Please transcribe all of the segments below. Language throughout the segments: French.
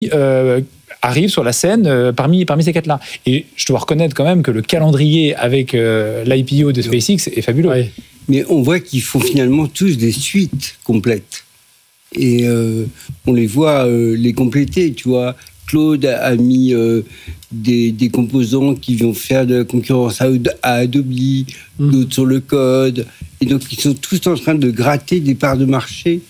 arrive sur la scène parmi ces 4-là. Et je dois reconnaître quand même que le calendrier avec l'IPO de SpaceX est fabuleux. Oui. Mais on voit qu'ils font finalement tous des suites complètes. Et on les voit les compléter, tu vois. Claude a mis des composants qui vont faire de la concurrence à Adobe, d'autres sur le code. Et donc, ils sont tous en train de gratter des parts de marché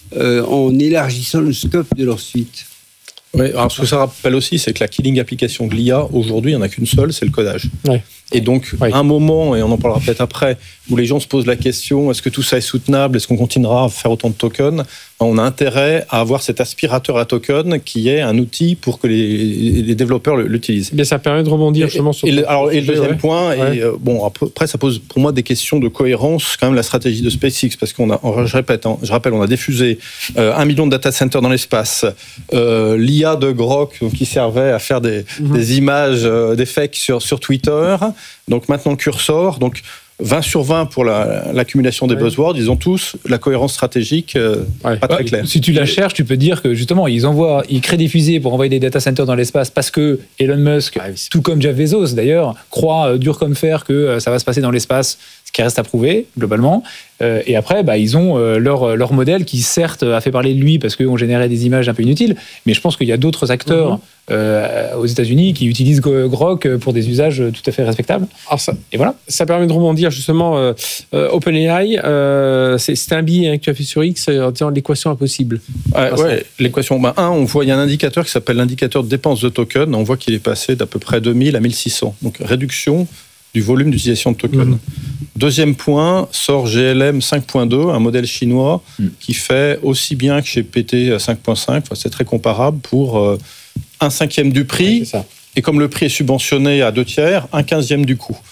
en élargissant le scope de leur suite. Oui, alors ce que ça rappelle aussi, c'est que la killing application de l'IA, aujourd'hui, il n'y en a qu'une seule, c'est le codage. Ouais. Et donc, un moment, et on en parlera peut-être après, où les gens se posent la question, est-ce que tout ça est soutenable? Est-ce qu'on continuera à faire autant de tokens? On a intérêt à avoir cet aspirateur à tokens qui est un outil pour que les développeurs l'utilisent. Mais ça permet de rebondir justement sur... Et le deuxième point, ouais. et, après ça pose pour moi des questions de cohérence, quand même, la stratégie de SpaceX, parce je rappelle, on a diffusé 1 million de data centers dans l'espace, l'IA de Grok qui servait à faire des images, des fakes sur Twitter, donc maintenant Cursor, donc 20 sur 20 pour l'accumulation des buzzwords, ils ont tous la cohérence stratégique pas très claire. Si tu la cherches, tu peux dire que justement, ils créent des fusées pour envoyer des data centers dans l'espace parce que Elon Musk, tout comme Jeff Bezos d'ailleurs, croit dur comme fer que ça va se passer dans l'espace, ce qui reste à prouver globalement. Et après, ils ont leur modèle qui certes a fait parler de lui parce qu'on générait des images un peu inutiles, mais je pense qu'il y a d'autres acteurs aux États-Unis qui utilisent Grok pour des usages tout à fait respectables. Alors et voilà. Ça permet de rebondir justement. OpenAI, c'était un billet que tu as fait sur X en disant l'équation impossible. L'équation. On voit il y a un indicateur qui s'appelle l'indicateur de dépenses de token. On voit qu'il est passé d'à peu près 2000 à 1600. Donc réduction du volume d'utilisation de tokens. Deuxième point, sort GLM 5.2, un modèle chinois qui fait aussi bien que chez PT 5.5. C'est très comparable pour 1/5 du prix. Ouais, c'est ça. Et comme le prix est subventionné à 2/3, 1/15 du coût.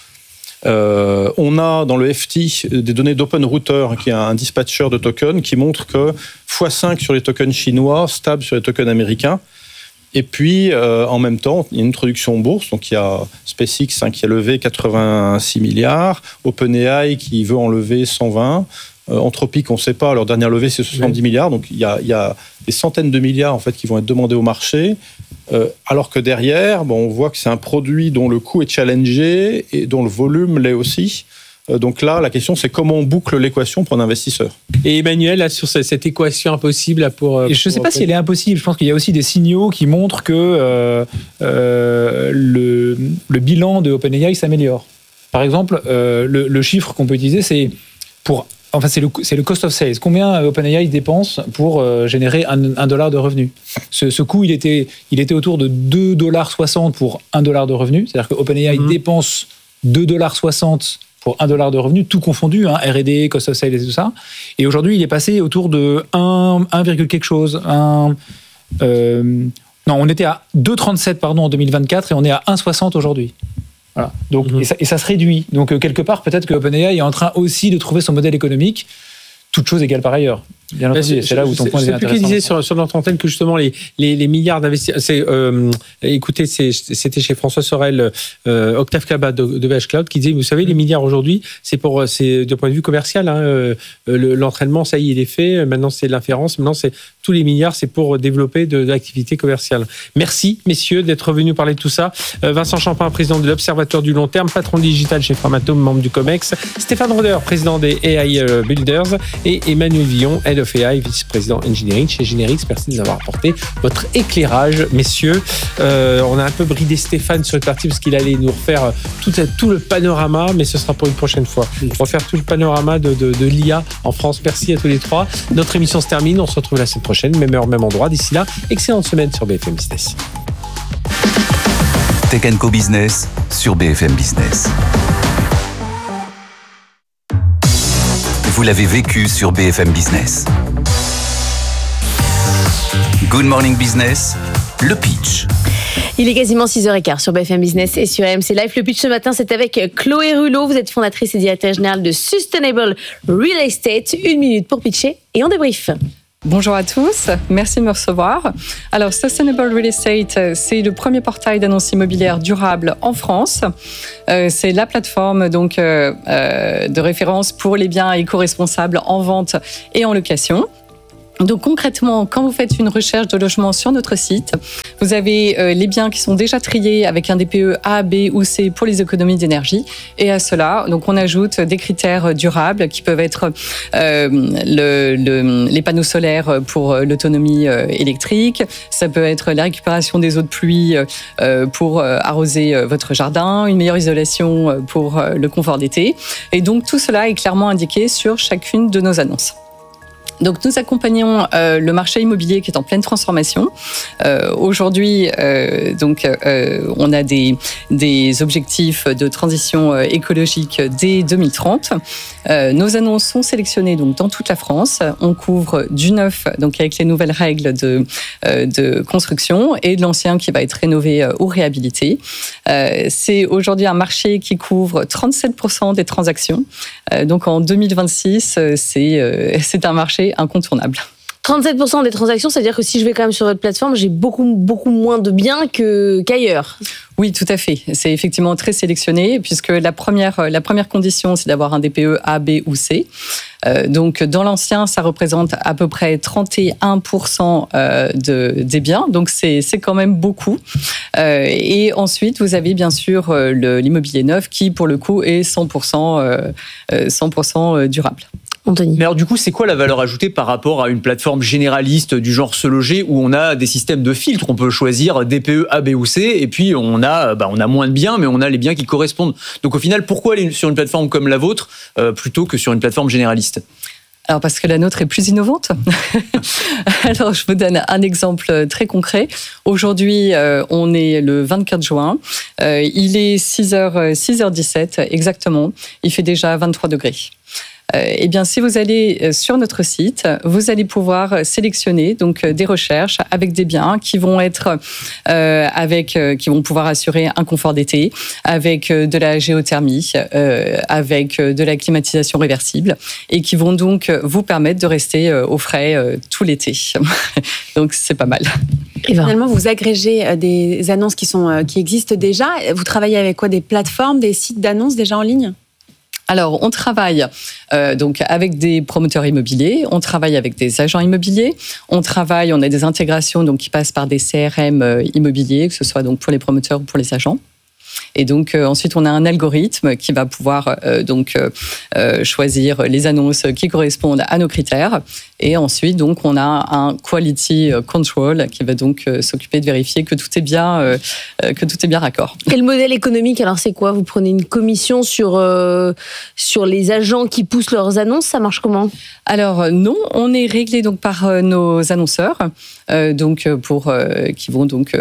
On a dans le FT des données d'OpenRouter, qui est un dispatcher de tokens, qui montre que x5 sur les tokens chinois, stable sur les tokens américains. Et puis, en même temps, il y a une introduction en bourse. Donc, il y a SpaceX qui a levé 86 milliards, OpenAI qui veut en lever 120, Anthropic, on ne sait pas, leur dernière levée, c'est 70 milliards. Donc, il y a des centaines de milliards en fait, qui vont être demandés au marché. Alors que derrière, on voit que c'est un produit dont le coût est challengé et dont le volume l'est aussi. Donc là, la question, c'est comment on boucle l'équation pour un investisseur. Et Emmanuel, là, sur cette équation impossible pour... Et je ne sais pas si elle est impossible. Je pense qu'il y a aussi des signaux qui montrent que le bilan de OpenAI s'améliore. Par exemple, le chiffre qu'on peut utiliser, c'est le cost of sales. Combien OpenAI dépense pour générer $1 de revenus? Ce coût, il était autour de $2,60 pour $1 de revenus. C'est-à-dire que OpenAI dépense $2,60 pour $1 de revenus, tout confondu, R&D, cost of sales et tout ça. Et aujourd'hui, il est passé autour de 1, quelque chose. On était à 2,37 en 2024 et on est à 1,60 aujourd'hui. Voilà. Donc, et ça se réduit. Donc, quelque part, peut-être que OpenAI est en train aussi de trouver son modèle économique, toute chose égale par ailleurs. Bien entendu, c'est là où ton point est intéressant. C'est plus qu'il disait sur notre antenne que justement les milliards d'investissements. Écoutez, c'était chez François Sorel, Octave Klaba de VH Cloud qui disait, vous savez, les milliards aujourd'hui, c'est de point de vue commercial. L'entraînement, ça y est, il est fait. Maintenant, c'est l'inférence. Maintenant, c'est tous les milliards, c'est pour développer de l'activité commerciale. Merci, messieurs, d'être venus parler de tout ça. Vincent Champin, président de l'Observatoire du long terme, patron digital chez Framatome, membre du COMEX. Stéphane Roder, président des AI Builders. Et Emmanuel Villon, Head of AI, vice-président Engineering chez Generix. Merci de nous avoir apporté votre éclairage, messieurs. On a un peu bridé Stéphane sur une partie parce qu'il allait nous refaire tout le panorama, mais ce sera pour une prochaine fois. On va faire tout le panorama de l'IA en France. Merci à tous les trois. Notre émission se termine. On se retrouve la semaine prochaine, même heure, même endroit. D'ici là, excellente semaine sur BFM Business. Tech & Co Business sur BFM Business. Vous l'avez vécu sur BFM Business. Good Morning Business, le pitch. Il est quasiment 6h15 sur BFM Business et sur AMC Live. Le pitch ce matin, c'est avec Chloé Rulot. Vous êtes fondatrice et directrice générale de Sustainable Real Estate. 1 minute pour pitcher et on débrief. Bonjour à tous, merci de me recevoir. Alors, Sustainable Real Estate, c'est le premier portail d'annonces immobilières durables en France. C'est la plateforme donc de référence pour les biens éco-responsables en vente et en location. Donc concrètement, quand vous faites une recherche de logement sur notre site, vous avez les biens qui sont déjà triés avec un DPE A, B ou C pour les économies d'énergie. Et à cela, donc on ajoute des critères durables qui peuvent être les panneaux solaires pour l'autonomie électrique. Ça peut être la récupération des eaux de pluie pour arroser votre jardin, une meilleure isolation pour le confort d'été. Et donc tout cela est clairement indiqué sur chacune de nos annonces. Donc nous accompagnons le marché immobilier qui est en pleine transformation. Aujourd'hui, on a des objectifs de transition écologique dès 2030. Nos annonces sont sélectionnées donc dans toute la France. On couvre du neuf, donc avec les nouvelles règles de construction, et de l'ancien qui va être rénové ou réhabilité. C'est aujourd'hui un marché qui couvre 37% des transactions. Donc en 2026, c'est un marché incontournable. 37% des transactions, c'est-à-dire que si je vais quand même sur votre plateforme, j'ai beaucoup moins de biens qu'ailleurs. Oui, tout à fait. C'est effectivement très sélectionné, puisque la première condition, c'est d'avoir un DPE A, B ou C. Donc, dans l'ancien, ça représente à peu près 31% des biens. Donc, c'est quand même beaucoup. Et ensuite, vous avez bien sûr l'immobilier neuf qui, pour le coup, est 100% durable. Anthony. Mais alors du coup, c'est quoi la valeur ajoutée par rapport à une plateforme généraliste du genre Se Loger où on a des systèmes de filtres, on peut choisir DPE A, B ou C, et puis on a moins de biens, mais on a les biens qui correspondent. Donc au final, pourquoi aller sur une plateforme comme la vôtre plutôt que sur une plateforme généraliste ? Alors parce que la nôtre est plus innovante. Alors je vous donne un exemple très concret. Aujourd'hui, on est le 24 juin. Il est 6h17 exactement. Il fait déjà 23 degrés. Eh bien, si vous allez sur notre site, vous allez pouvoir sélectionner donc des recherches avec des biens qui vont être qui vont pouvoir assurer un confort d'été, avec de la géothermie, avec de la climatisation réversible, et qui vont donc vous permettre de rester au frais tout l'été. Donc c'est pas mal. Et finalement, vous agrégez des annonces qui existent déjà. Vous travaillez avec quoi ? Des plateformes, des sites d'annonces déjà en ligne ? Alors, on travaille donc avec des promoteurs immobiliers, on travaille avec des agents immobiliers, on a des intégrations donc qui passent par des CRM immobiliers, que ce soit donc pour les promoteurs ou pour les agents. Et donc ensuite, on a un algorithme qui va pouvoir choisir les annonces qui correspondent à nos critères. Et ensuite, donc, on a un quality control qui va donc s'occuper de vérifier que tout est bien raccord. Et le modèle économique, alors c'est quoi ? Vous prenez une commission sur les agents qui poussent leurs annonces, ça marche comment ? Alors non, on est réglé donc par nos annonceurs, qui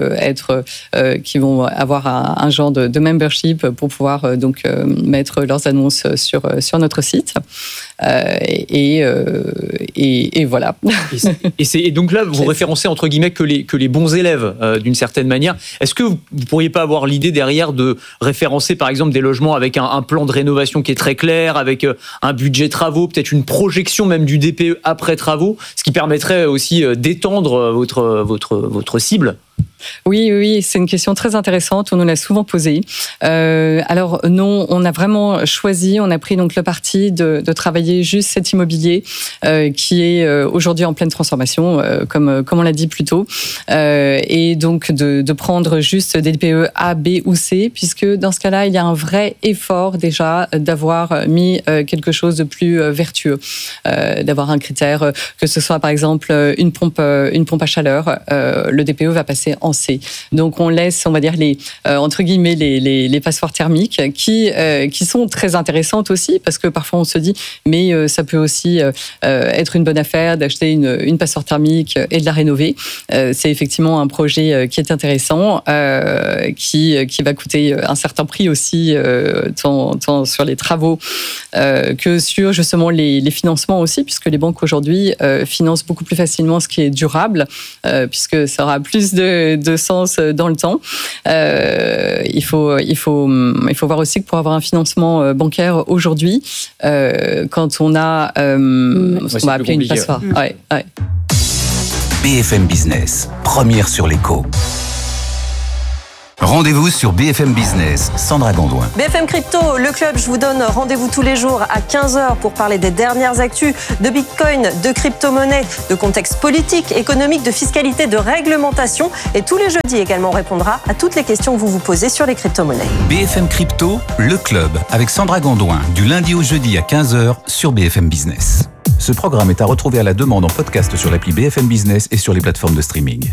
vont avoir un genre de membership pour pouvoir mettre leurs annonces sur notre site. Et voilà. Et donc là, vous référencez entre guillemets que les bons élèves d'une certaine manière. Est-ce que vous pourriez pas avoir l'idée derrière de référencer par exemple des logements avec un plan de rénovation qui est très clair, avec un budget travaux, peut-être une projection même du DPE après travaux, ce qui permettrait aussi d'étendre votre cible? Oui, c'est une question très intéressante. On nous l'a souvent posée. Alors non, on a vraiment choisi, on a pris donc le parti de travailler juste cet immobilier qui est aujourd'hui en pleine transformation, comme on l'a dit plus tôt, et donc de prendre juste des DPE A, B ou C, puisque dans ce cas-là, il y a un vrai effort déjà d'avoir mis quelque chose de plus vertueux, d'avoir un critère, que ce soit par exemple une pompe à chaleur, le DPE va passer en C. Donc on laisse, on va dire, entre guillemets, les passoires thermiques qui sont très intéressantes aussi, parce que parfois on se dit, mais ça peut aussi être une bonne affaire d'acheter une passoire thermique et de la rénover. C'est effectivement un projet qui est intéressant, qui va coûter un certain prix aussi, tant sur les travaux que sur justement les financements aussi, puisque les banques aujourd'hui financent beaucoup plus facilement ce qui est durable, puisque ça aura plus de sens dans le temps. Il faut voir aussi que pour avoir un financement bancaire aujourd'hui, quand on a ce qu'on va appeler une passoire. Ouais. BFM Business, première sur l'écho. Rendez-vous sur BFM Business, Sandra Gondouin. BFM Crypto, le club, je vous donne rendez-vous tous les jours à 15h pour parler des dernières actus de Bitcoin, de crypto-monnaie, de contexte politique, économique, de fiscalité, de réglementation. Et tous les jeudis également, on répondra à toutes les questions que vous vous posez sur les crypto-monnaies. BFM Crypto, le club, avec Sandra Gondouin, du lundi au jeudi à 15h sur BFM Business. Ce programme est à retrouver à la demande en podcast sur l'appli BFM Business et sur les plateformes de streaming.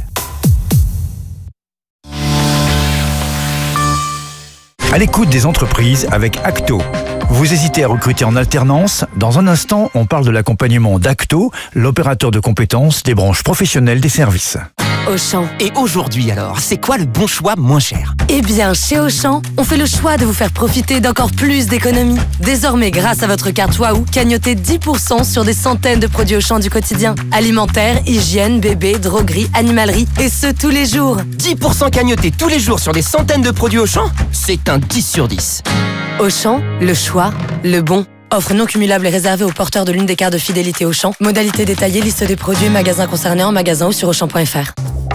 À l'écoute des entreprises avec Acto. Vous hésitez à recruter en alternance? Dans un instant, on parle de l'accompagnement d'Acto, l'opérateur de compétences des branches professionnelles des services. Auchan. Et aujourd'hui alors, c'est quoi le bon choix moins cher? Eh bien, chez Auchan, on fait le choix de vous faire profiter d'encore plus d'économies. Désormais, grâce à votre carte Waouh, cagnotez 10% sur des centaines de produits Auchan du quotidien. Alimentaire, hygiène, bébé, droguerie, animalerie, et ce tous les jours. 10% cagnotés tous les jours sur des centaines de produits Auchan? C'est un 10 sur 10. Auchan, le choix, le bon. Offre non cumulable et réservée aux porteurs de l'une des cartes de fidélité Auchan. Modalité détaillée, liste des produits et magasins concernés en magasin ou sur Auchan.fr.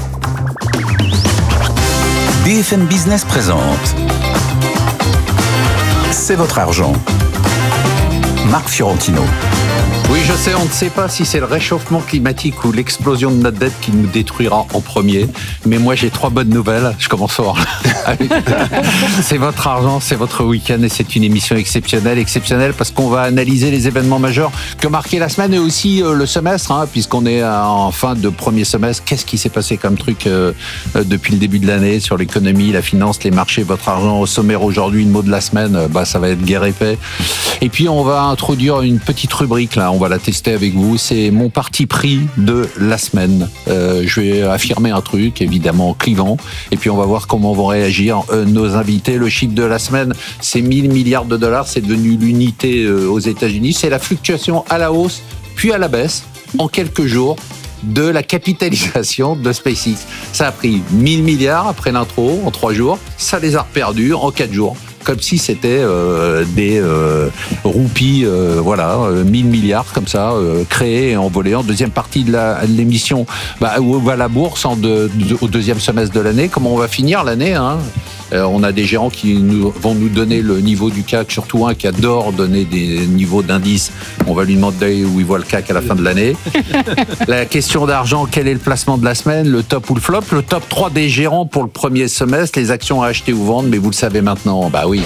BFM Business présente C'est votre argent. Marc Fiorentino. Oui, je sais, on ne sait pas si c'est le réchauffement climatique ou l'explosion de notre dette qui nous détruira en premier. Mais moi, j'ai 3 bonnes nouvelles. Je commence fort. C'est votre argent, c'est votre week-end et c'est une émission exceptionnelle parce qu'on va analyser les événements majeurs que marquait la semaine et aussi le semestre, puisqu'on est en fin de premier semestre. Qu'est-ce qui s'est passé comme truc depuis le début de l'année sur l'économie, la finance, les marchés, votre argent au sommaire aujourd'hui, le mot de la semaine, ça va être guerre et paix. Et puis, on va introduire une petite rubrique là. On va la tester avec vous. C'est mon parti pris de la semaine. Je vais affirmer un truc, évidemment clivant, et puis on va voir comment vont réagir nos invités. Le chiffre de la semaine, c'est 1000 milliards de dollars. C'est devenu l'unité aux États-Unis. C'est la fluctuation à la hausse, puis à la baisse, en quelques jours, de la capitalisation de SpaceX. Ça a pris 1000 milliards après l'intro, en 3 jours. Ça les a reperdus en 4 jours. Comme si c'était des roupies, 1000 milliards comme ça, créés et envolés. En deuxième partie de l'émission, où va la bourse au deuxième semestre de l'année? Comment on va finir l'année, on a des gérants qui vont nous donner le niveau du CAC, surtout un qui adore donner des niveaux d'indices. On va lui demander où il voit le CAC à la fin de l'année. La question d'argent, quel est le placement de la semaine, le top ou le flop? Le top 3 des gérants pour le premier semestre, les actions à acheter ou vendre, mais vous le savez maintenant, oui.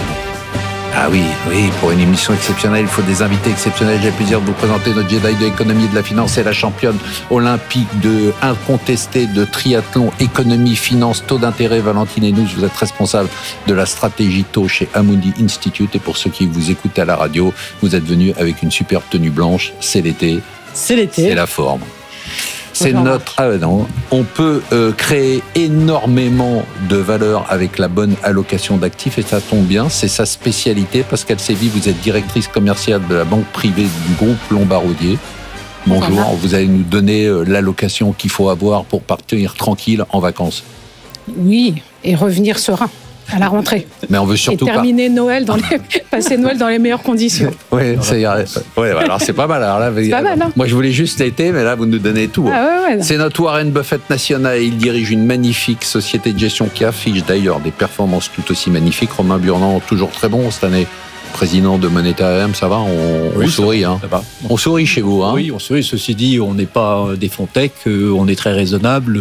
Ah oui, pour une émission exceptionnelle, il faut des invités exceptionnels. J'ai le plaisir de vous présenter notre Jedi de l'économie et de la finance et la championne olympique incontestée de triathlon, économie, finance, taux d'intérêt. Valentine Henous, vous êtes responsable de la stratégie taux chez Amundi Institute. Et pour ceux qui vous écoutent à la radio, vous êtes venus avec une superbe tenue blanche. C'est l'été. C'est la forme. C'est notre. On peut créer énormément de valeur avec la bonne allocation d'actifs et ça tombe bien, c'est sa spécialité parce qu'elle sévit. Vous êtes directrice commerciale de la banque privée du groupe Lombard-Odier. Bonjour, vous allez nous donner l'allocation qu'il faut avoir pour partir tranquille en vacances. Oui, et revenir serein à la rentrée. Mais on veut surtout et terminer Noël passer Noël dans les meilleures conditions. Oui, alors c'est pas mal. Alors là, c'est pas mal, hein. Moi, je voulais juste l'été, mais là, vous nous donnez tout. C'est notre Warren Buffett national. Il dirige une magnifique société de gestion qui affiche d'ailleurs des performances tout aussi magnifiques. Romain Burnand, toujours très bon cette année. Président de Moneta AM, ça va? On sourit, ça va. On sourit chez vous, Oui, on sourit. Ceci dit, on n'est pas des Fontech, on est très raisonnable.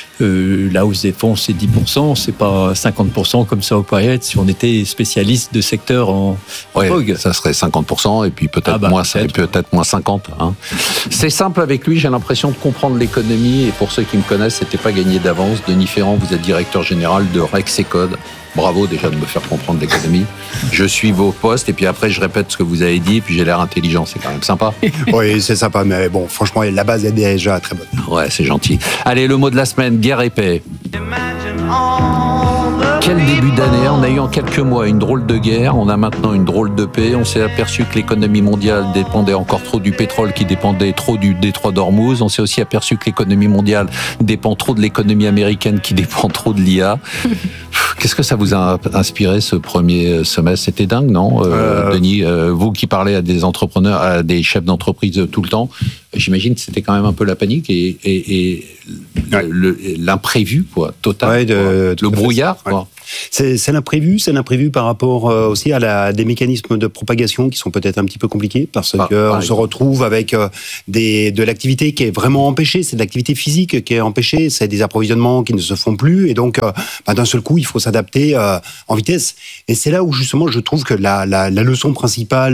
La hausse des fonds, c'est 10%, c'est pas 50% comme ça au Poirier. Si on était spécialiste de secteur en vogue. Ça serait 50% et puis peut-être moins 50. C'est simple avec lui, j'ai l'impression de comprendre l'économie et pour ceux qui me connaissent, c'était pas gagné d'avance. Denis Ferrand, vous êtes directeur général de Rexecode. Bravo déjà de me faire comprendre l'économie. Je suis vos postes et puis après je répète ce que vous avez dit et puis j'ai l'air intelligent, c'est quand même sympa. Oui, c'est sympa, mais bon, franchement, la base est déjà très bonne. Ouais, c'est gentil. Allez, le mot de la semaine, guerre et paix. Quel début d'année, on a eu en quelques mois une drôle de guerre, on a maintenant une drôle de paix, on s'est aperçu que l'économie mondiale dépendait encore trop du pétrole qui dépendait trop du détroit d'Ormuz, on s'est aussi aperçu que l'économie mondiale dépend trop de l'économie américaine qui dépend trop de l'IA. Qu'est-ce que ça vous a inspiré ce premier semestre? C'était dingue, non, Denis? Vous qui parlez à des entrepreneurs, à des chefs d'entreprise tout le temps, j'imagine que c'était quand même un peu la panique et l'imprévu, quoi, total. Le brouillard, quoi. C'est l'imprévu par rapport aussi à des mécanismes de propagation qui sont peut-être un petit peu compliqués parce qu'on se retrouve avec de l'activité qui est vraiment empêchée, c'est de l'activité physique qui est empêchée, c'est des approvisionnements qui ne se font plus et donc d'un seul coup il faut s'adapter en vitesse. Et c'est là où justement je trouve que la leçon principale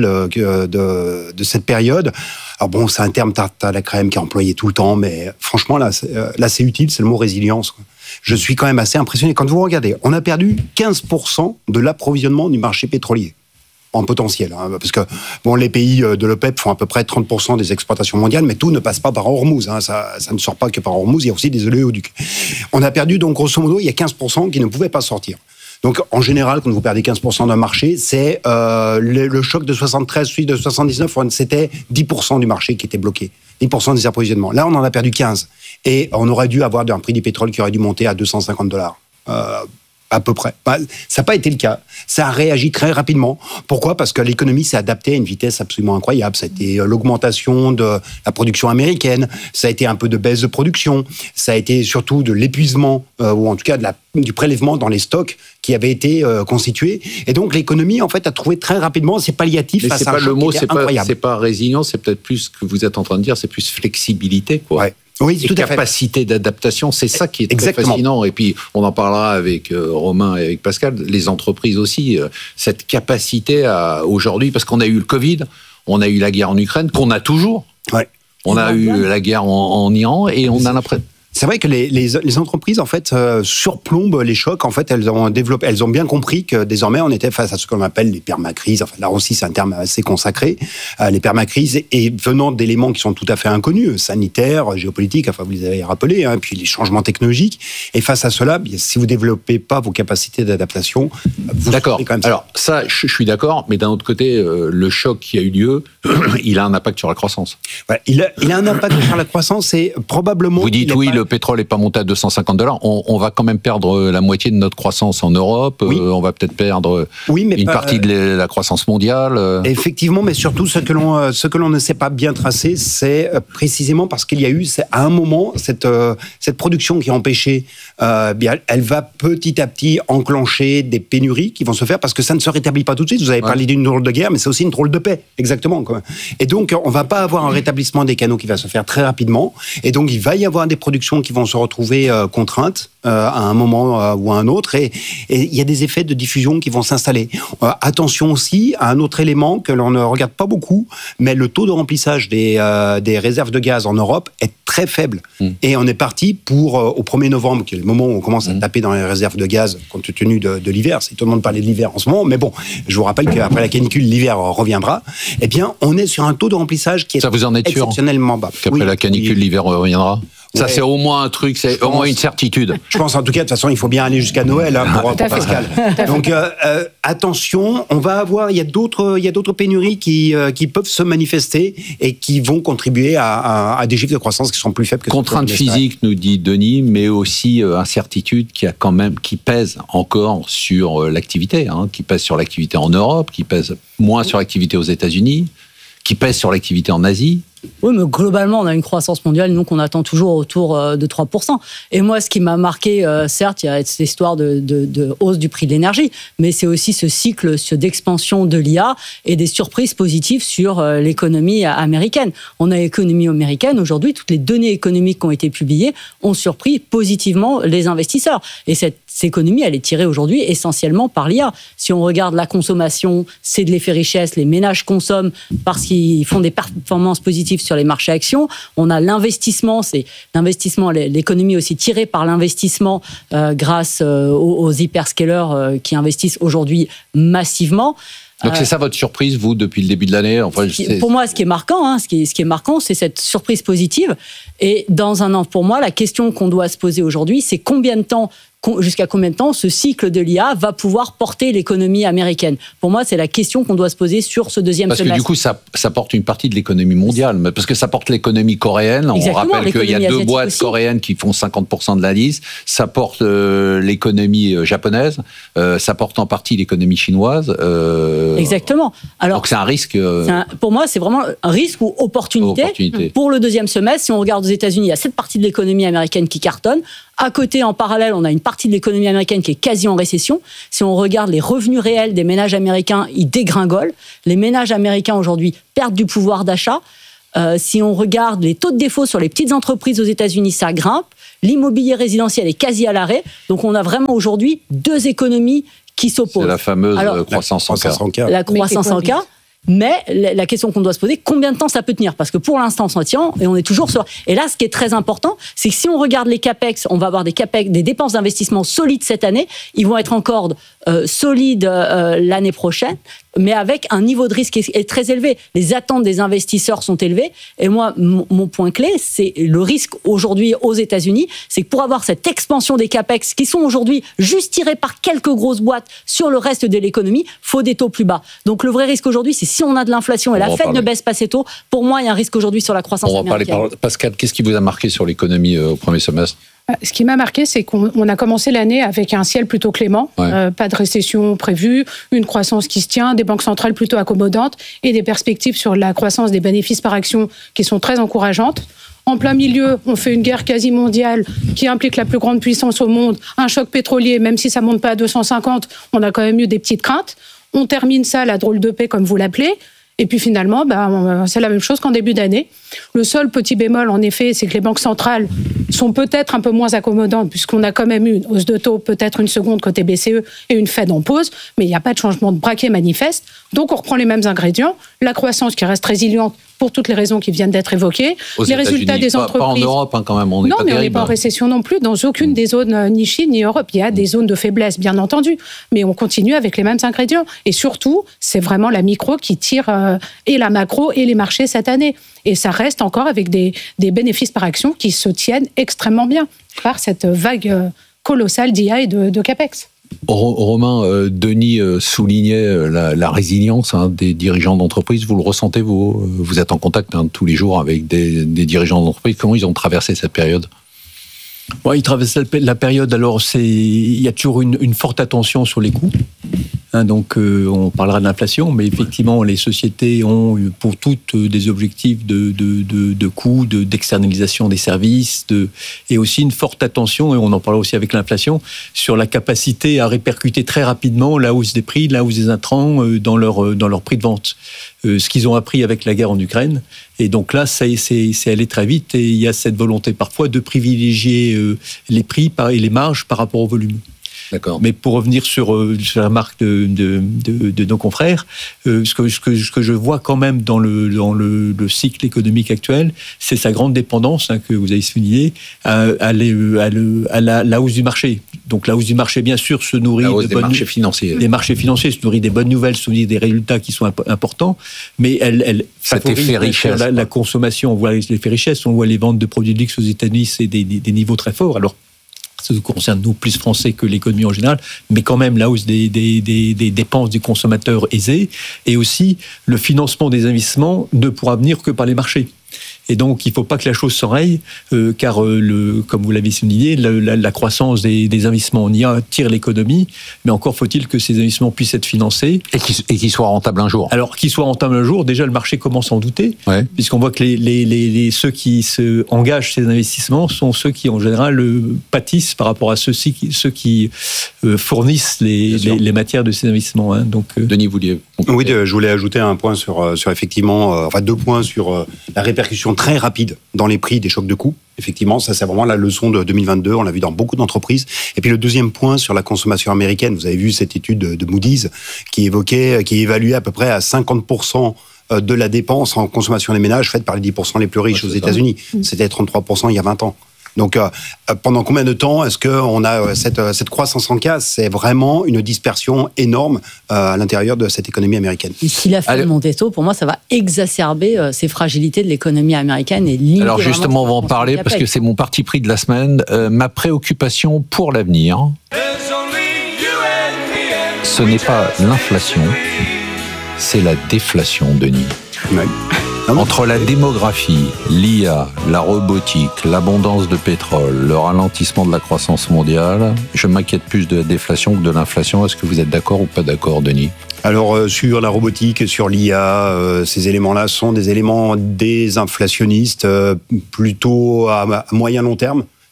de cette période, alors bon, c'est un terme tarte à la crème qui est employé tout le temps, mais franchement là c'est utile, c'est le mot résilience, quoi. Je suis quand même assez impressionné. Quand vous regardez, on a perdu 15% de l'approvisionnement du marché pétrolier en potentiel. Hein, parce que bon, les pays de l'OPEP font à peu près 30% des exportations mondiales, mais tout ne passe pas par Hormuz. Hein, ça ne sort pas que par Hormuz, il y a aussi des oléoducs. On a perdu, donc grosso modo, il y a 15% qui ne pouvaient pas sortir. Donc, en général, quand vous perdez 15% d'un marché, c'est le choc de 73, celui de 79, c'était 10% du marché qui était bloqué. 10% des approvisionnements. Là, on en a perdu 15. Et on aurait dû avoir un prix du pétrole qui aurait dû monter à $250. À peu près. Ça n'a pas été le cas. Ça a réagi très rapidement. Pourquoi ? Parce que l'économie s'est adaptée à une vitesse absolument incroyable. Ça a été l'augmentation de la production américaine, ça a été un peu de baisse de production, ça a été surtout de l'épuisement, ou en tout cas du prélèvement dans les stocks qui avaient été constitués. Et donc l'économie, en fait, a trouvé très rapidement ses palliatifs face à un choc qui était incroyable. C'est pas résilience, c'est peut-être plus ce que vous êtes en train de dire, c'est plus flexibilité, quoi. Ouais. Oui, tout à fait. Capacité d'adaptation, c'est ça qui est très fascinant. Et puis, on en parlera avec Romain et avec Pascal, les entreprises aussi, cette capacité aujourd'hui, parce qu'on a eu le Covid, on a eu la guerre en Ukraine, qu'on a toujours. Ouais. On a eu la guerre en Iran, et on a l'impression... C'est vrai que les entreprises, en fait, surplombent les chocs. En fait, elles ont bien compris que désormais, on était face à ce qu'on appelle les permacrises. Enfin, là aussi, c'est un terme assez consacré. Les permacrises, et venant d'éléments qui sont tout à fait inconnus, sanitaires, géopolitiques, enfin, vous les avez rappelés, hein, puis les changements technologiques. Et face à cela, si vous développez pas vos capacités d'adaptation, vous d'accord. Quand même ça. Alors, ça, je suis d'accord, mais d'un autre côté, le choc qui a eu lieu, il a un impact sur la croissance. Ouais, il a un impact sur la croissance et probablement... Vous dites oui, le pétrole n'est pas monté à $250. On va quand même perdre la moitié de notre croissance en Europe. Oui. On va peut-être perdre une partie de la croissance mondiale. Effectivement, mais surtout ce que l'on ne sait pas bien tracer, c'est précisément parce qu'il y a eu à un moment cette production qui a empêché. Elle va petit à petit enclencher des pénuries qui vont se faire parce que ça ne se rétablit pas tout de suite. Vous avez parlé d'une drôle de guerre, mais c'est aussi une drôle de paix, exactement. Quoi. Et donc, on va pas avoir un rétablissement des canaux qui va se faire très rapidement. Et donc, il va y avoir des productions qui vont se retrouver contraintes à un moment ou à un autre. Et il y a des effets de diffusion qui vont s'installer. Attention aussi à un autre élément que l'on ne regarde pas beaucoup, mais le taux de remplissage des réserves de gaz en Europe est très faible. Et on est parti pour, au 1er novembre, qui est le moment où on commence à taper dans les réserves de gaz, compte tenu de l'hiver. C'est étonnant de parler de l'hiver en ce moment, mais bon, je vous rappelle qu'après la canicule, l'hiver reviendra. Eh bien, on est sur un taux de remplissage qui est exceptionnellement bas. Qu'après la canicule, l'hiver reviendra. Ça, c'est au moins un truc, c'est au moins une certitude. Je pense, en tout cas, de toute façon, il faut bien aller jusqu'à Noël pour Pascal. Donc, attention, il y a d'autres pénuries qui peuvent se manifester et qui vont contribuer à des chiffres de croissance qui sont plus faibles que contrainte physique, nous dit Denis, mais aussi incertitude qui pèse encore sur l'activité, qui pèse sur l'activité en Europe, qui pèse moins sur l'activité aux États-Unis, qui pèse sur l'activité en Asie. Oui, mais globalement, on a une croissance mondiale, nous, qu'on attend toujours autour de 3%. Et moi, ce qui m'a marqué, certes, il y a cette histoire de hausse du prix de l'énergie, mais c'est aussi ce cycle d'expansion de l'IA et des surprises positives sur l'économie américaine. On a l'économie américaine, aujourd'hui, toutes les données économiques qui ont été publiées ont surpris positivement les investisseurs. Et cette économie, elle est tirée aujourd'hui essentiellement par l'IA. Si on regarde la consommation, c'est de l'effet richesse, les ménages consomment parce qu'ils font des performances positives sur les marchés actions. On a l'investissement, l'économie aussi tirée par l'investissement grâce aux hyperscalers qui investissent aujourd'hui massivement. Donc c'est ça votre surprise, vous, depuis le début de l'année? Pour moi, ce qui est marquant, c'est cette surprise positive. Et dans un an, pour moi, la question qu'on doit se poser aujourd'hui, c'est jusqu'à combien de temps ce cycle de l'IA va pouvoir porter l'économie américaine. Pour moi, c'est la question qu'on doit se poser sur ce deuxième semestre. Parce que du coup, ça porte une partie de l'économie mondiale, parce que ça porte l'économie coréenne. Exactement, on rappelle qu'il y a 2 boîtes aussi coréennes qui font 50% de l'indice. Ça porte l'économie japonaise. Ça porte en partie l'économie chinoise. Exactement. Alors, donc c'est un risque. Pour moi, c'est vraiment un risque ou opportunité. Pour le deuxième semestre. Si on regarde aux États-Unis, il y a cette partie de l'économie américaine qui cartonne. À côté, en parallèle, on a une partie de l'économie américaine qui est quasi en récession. Si on regarde les revenus réels des ménages américains, ils dégringolent. Les ménages américains aujourd'hui perdent du pouvoir d'achat. Si on regarde les taux de défaut sur les petites entreprises aux États-Unis, ça grimpe. L'immobilier résidentiel est quasi à l'arrêt. Donc on a vraiment aujourd'hui deux économies qui s'opposent. C'est la fameuse croissance en K. La croissance en K. Mais la question qu'on doit se poser, combien de temps ça peut tenir? Parce que pour l'instant, on s'en tient et on est toujours sur... Et là, ce qui est très important, c'est que si on regarde les CAPEX, on va avoir des dépenses d'investissement solides cette année. Ils vont être encore solides l'année prochaine, mais avec un niveau de risque qui est très élevé. Les attentes des investisseurs sont élevées. Et moi, mon point clé, c'est le risque aujourd'hui aux États-Unis, c'est que pour avoir cette expansion des CAPEX qui sont aujourd'hui juste tirés par quelques grosses boîtes sur le reste de l'économie, faut des taux plus bas. Donc le vrai risque aujourd'hui, c'est si on a de l'inflation et la Fed ne baisse pas ses taux, pour moi, il y a un risque aujourd'hui sur la croissance américaine. On va parler Pascal, qu'est-ce qui vous a marqué sur l'économie au premier semestre? Ce qui m'a marqué, c'est qu'on a commencé l'année avec un ciel plutôt clément, pas de récession prévue, une croissance qui se tient, des banques centrales plutôt accommodantes et des perspectives sur la croissance des bénéfices par action qui sont très encourageantes. En plein milieu, on fait une guerre quasi mondiale qui implique la plus grande puissance au monde, un choc pétrolier, même si ça monte pas à 250, on a quand même eu des petites craintes. On termine ça, la drôle de paix, comme vous l'appelez. Et puis finalement, c'est la même chose qu'en début d'année. Le seul petit bémol, en effet, c'est que les banques centrales sont peut-être un peu moins accommodantes, puisqu'on a quand même eu une hausse de taux, peut-être une seconde côté BCE et une Fed en pause, mais il n'y a pas de changement de braquet manifeste. Donc on reprend les mêmes ingrédients. La croissance qui reste résiliente pour toutes les raisons qui viennent d'être évoquées. Les résultats des entreprises... Pas en Europe, quand même. On n'est pas en récession non plus, dans aucune des zones, ni Chine, ni Europe. Il y a des zones de faiblesse, bien entendu, mais on continue avec les mêmes ingrédients. Et surtout, c'est vraiment la micro qui tire et la macro et les marchés cette année. Et ça reste encore avec des bénéfices par action qui se tiennent extrêmement bien par cette vague colossale d'IA et de CAPEX. Romain, Denis soulignait la résilience des dirigeants d'entreprise. Vous le ressentez, vous êtes en contact tous les jours avec des dirigeants d'entreprise. Comment ils ont traversé cette période? Ils traversent la période. Alors, il y a toujours une forte attention sur les coûts. Donc, on parlera de l'inflation, mais effectivement, les sociétés ont pour toutes des objectifs de coûts, d'externalisation des services, et aussi une forte attention, et on en parlera aussi avec l'inflation, sur la capacité à répercuter très rapidement la hausse des prix, la hausse des intrants dans leur prix de vente. Ce qu'ils ont appris avec la guerre en Ukraine. Et donc là, c'est allé très vite, et il y a cette volonté parfois de privilégier les prix et les marges par rapport au volume. D'accord. Mais pour revenir sur la remarque de nos confrères, ce que je vois quand même dans le cycle économique actuel, c'est sa grande dépendance, que vous avez souligné, à la hausse du marché. Donc la hausse du marché, bien sûr, se nourrit des marchés financiers. Des marchés financiers, se nourrit des bonnes nouvelles, se nourrit des résultats qui sont importants, mais elle favorise la consommation. On voit l'effet richesse, on voit les ventes de produits de luxe aux États-Unis, c'est des niveaux très forts. Alors, ça nous concerne, nous, plus français que l'économie en général, mais quand même la hausse des dépenses des consommateurs aisés, et aussi le financement des investissements ne pourra venir que par les marchés. Et donc, il ne faut pas que la chose s'enraye, car, comme vous l'avez souligné, la croissance des investissements en IA tire l'économie, mais encore faut-il que ces investissements puissent être financés. Et qu'ils soient rentables un jour. Alors, qu'ils soient rentables un jour, déjà, le marché commence à en douter, puisqu'on voit que ceux qui se engagent ces investissements sont ceux qui, en général, pâtissent par rapport à ceux qui fournissent les matières de ces investissements. Donc, Denis, vous vouliez... Oui, je voulais ajouter un point sur effectivement, 2 points sur la répercussion très rapide dans les prix des chocs de coûts. Effectivement, ça c'est vraiment la leçon de 2022, on l'a vu dans beaucoup d'entreprises. Et puis le deuxième point sur la consommation américaine, vous avez vu cette étude de Moody's qui évaluait à peu près à 50% de la dépense en consommation des ménages faite par les 10% les plus riches aux États-Unis. C'était 33% il y a 20 ans. Donc, pendant combien de temps est-ce qu'on a cette croissance en cas? C'est vraiment une dispersion énorme à l'intérieur de cette économie américaine. Et s'il a fait monter tôt, pour moi, ça va exacerber ces fragilités de l'économie américaine. Alors justement, on va en parler parce que c'est mon parti pris de la semaine. Ma préoccupation pour l'avenir, ce n'est pas l'inflation, c'est la déflation, Denis. Ouais. Entre la démographie, l'IA, la robotique, l'abondance de pétrole, le ralentissement de la croissance mondiale, je m'inquiète plus de la déflation que de l'inflation. Est-ce que vous êtes d'accord ou pas d'accord, Denis ? Alors, sur la robotique, sur l'IA, ces éléments-là sont des éléments désinflationnistes, plutôt à moyen long terme.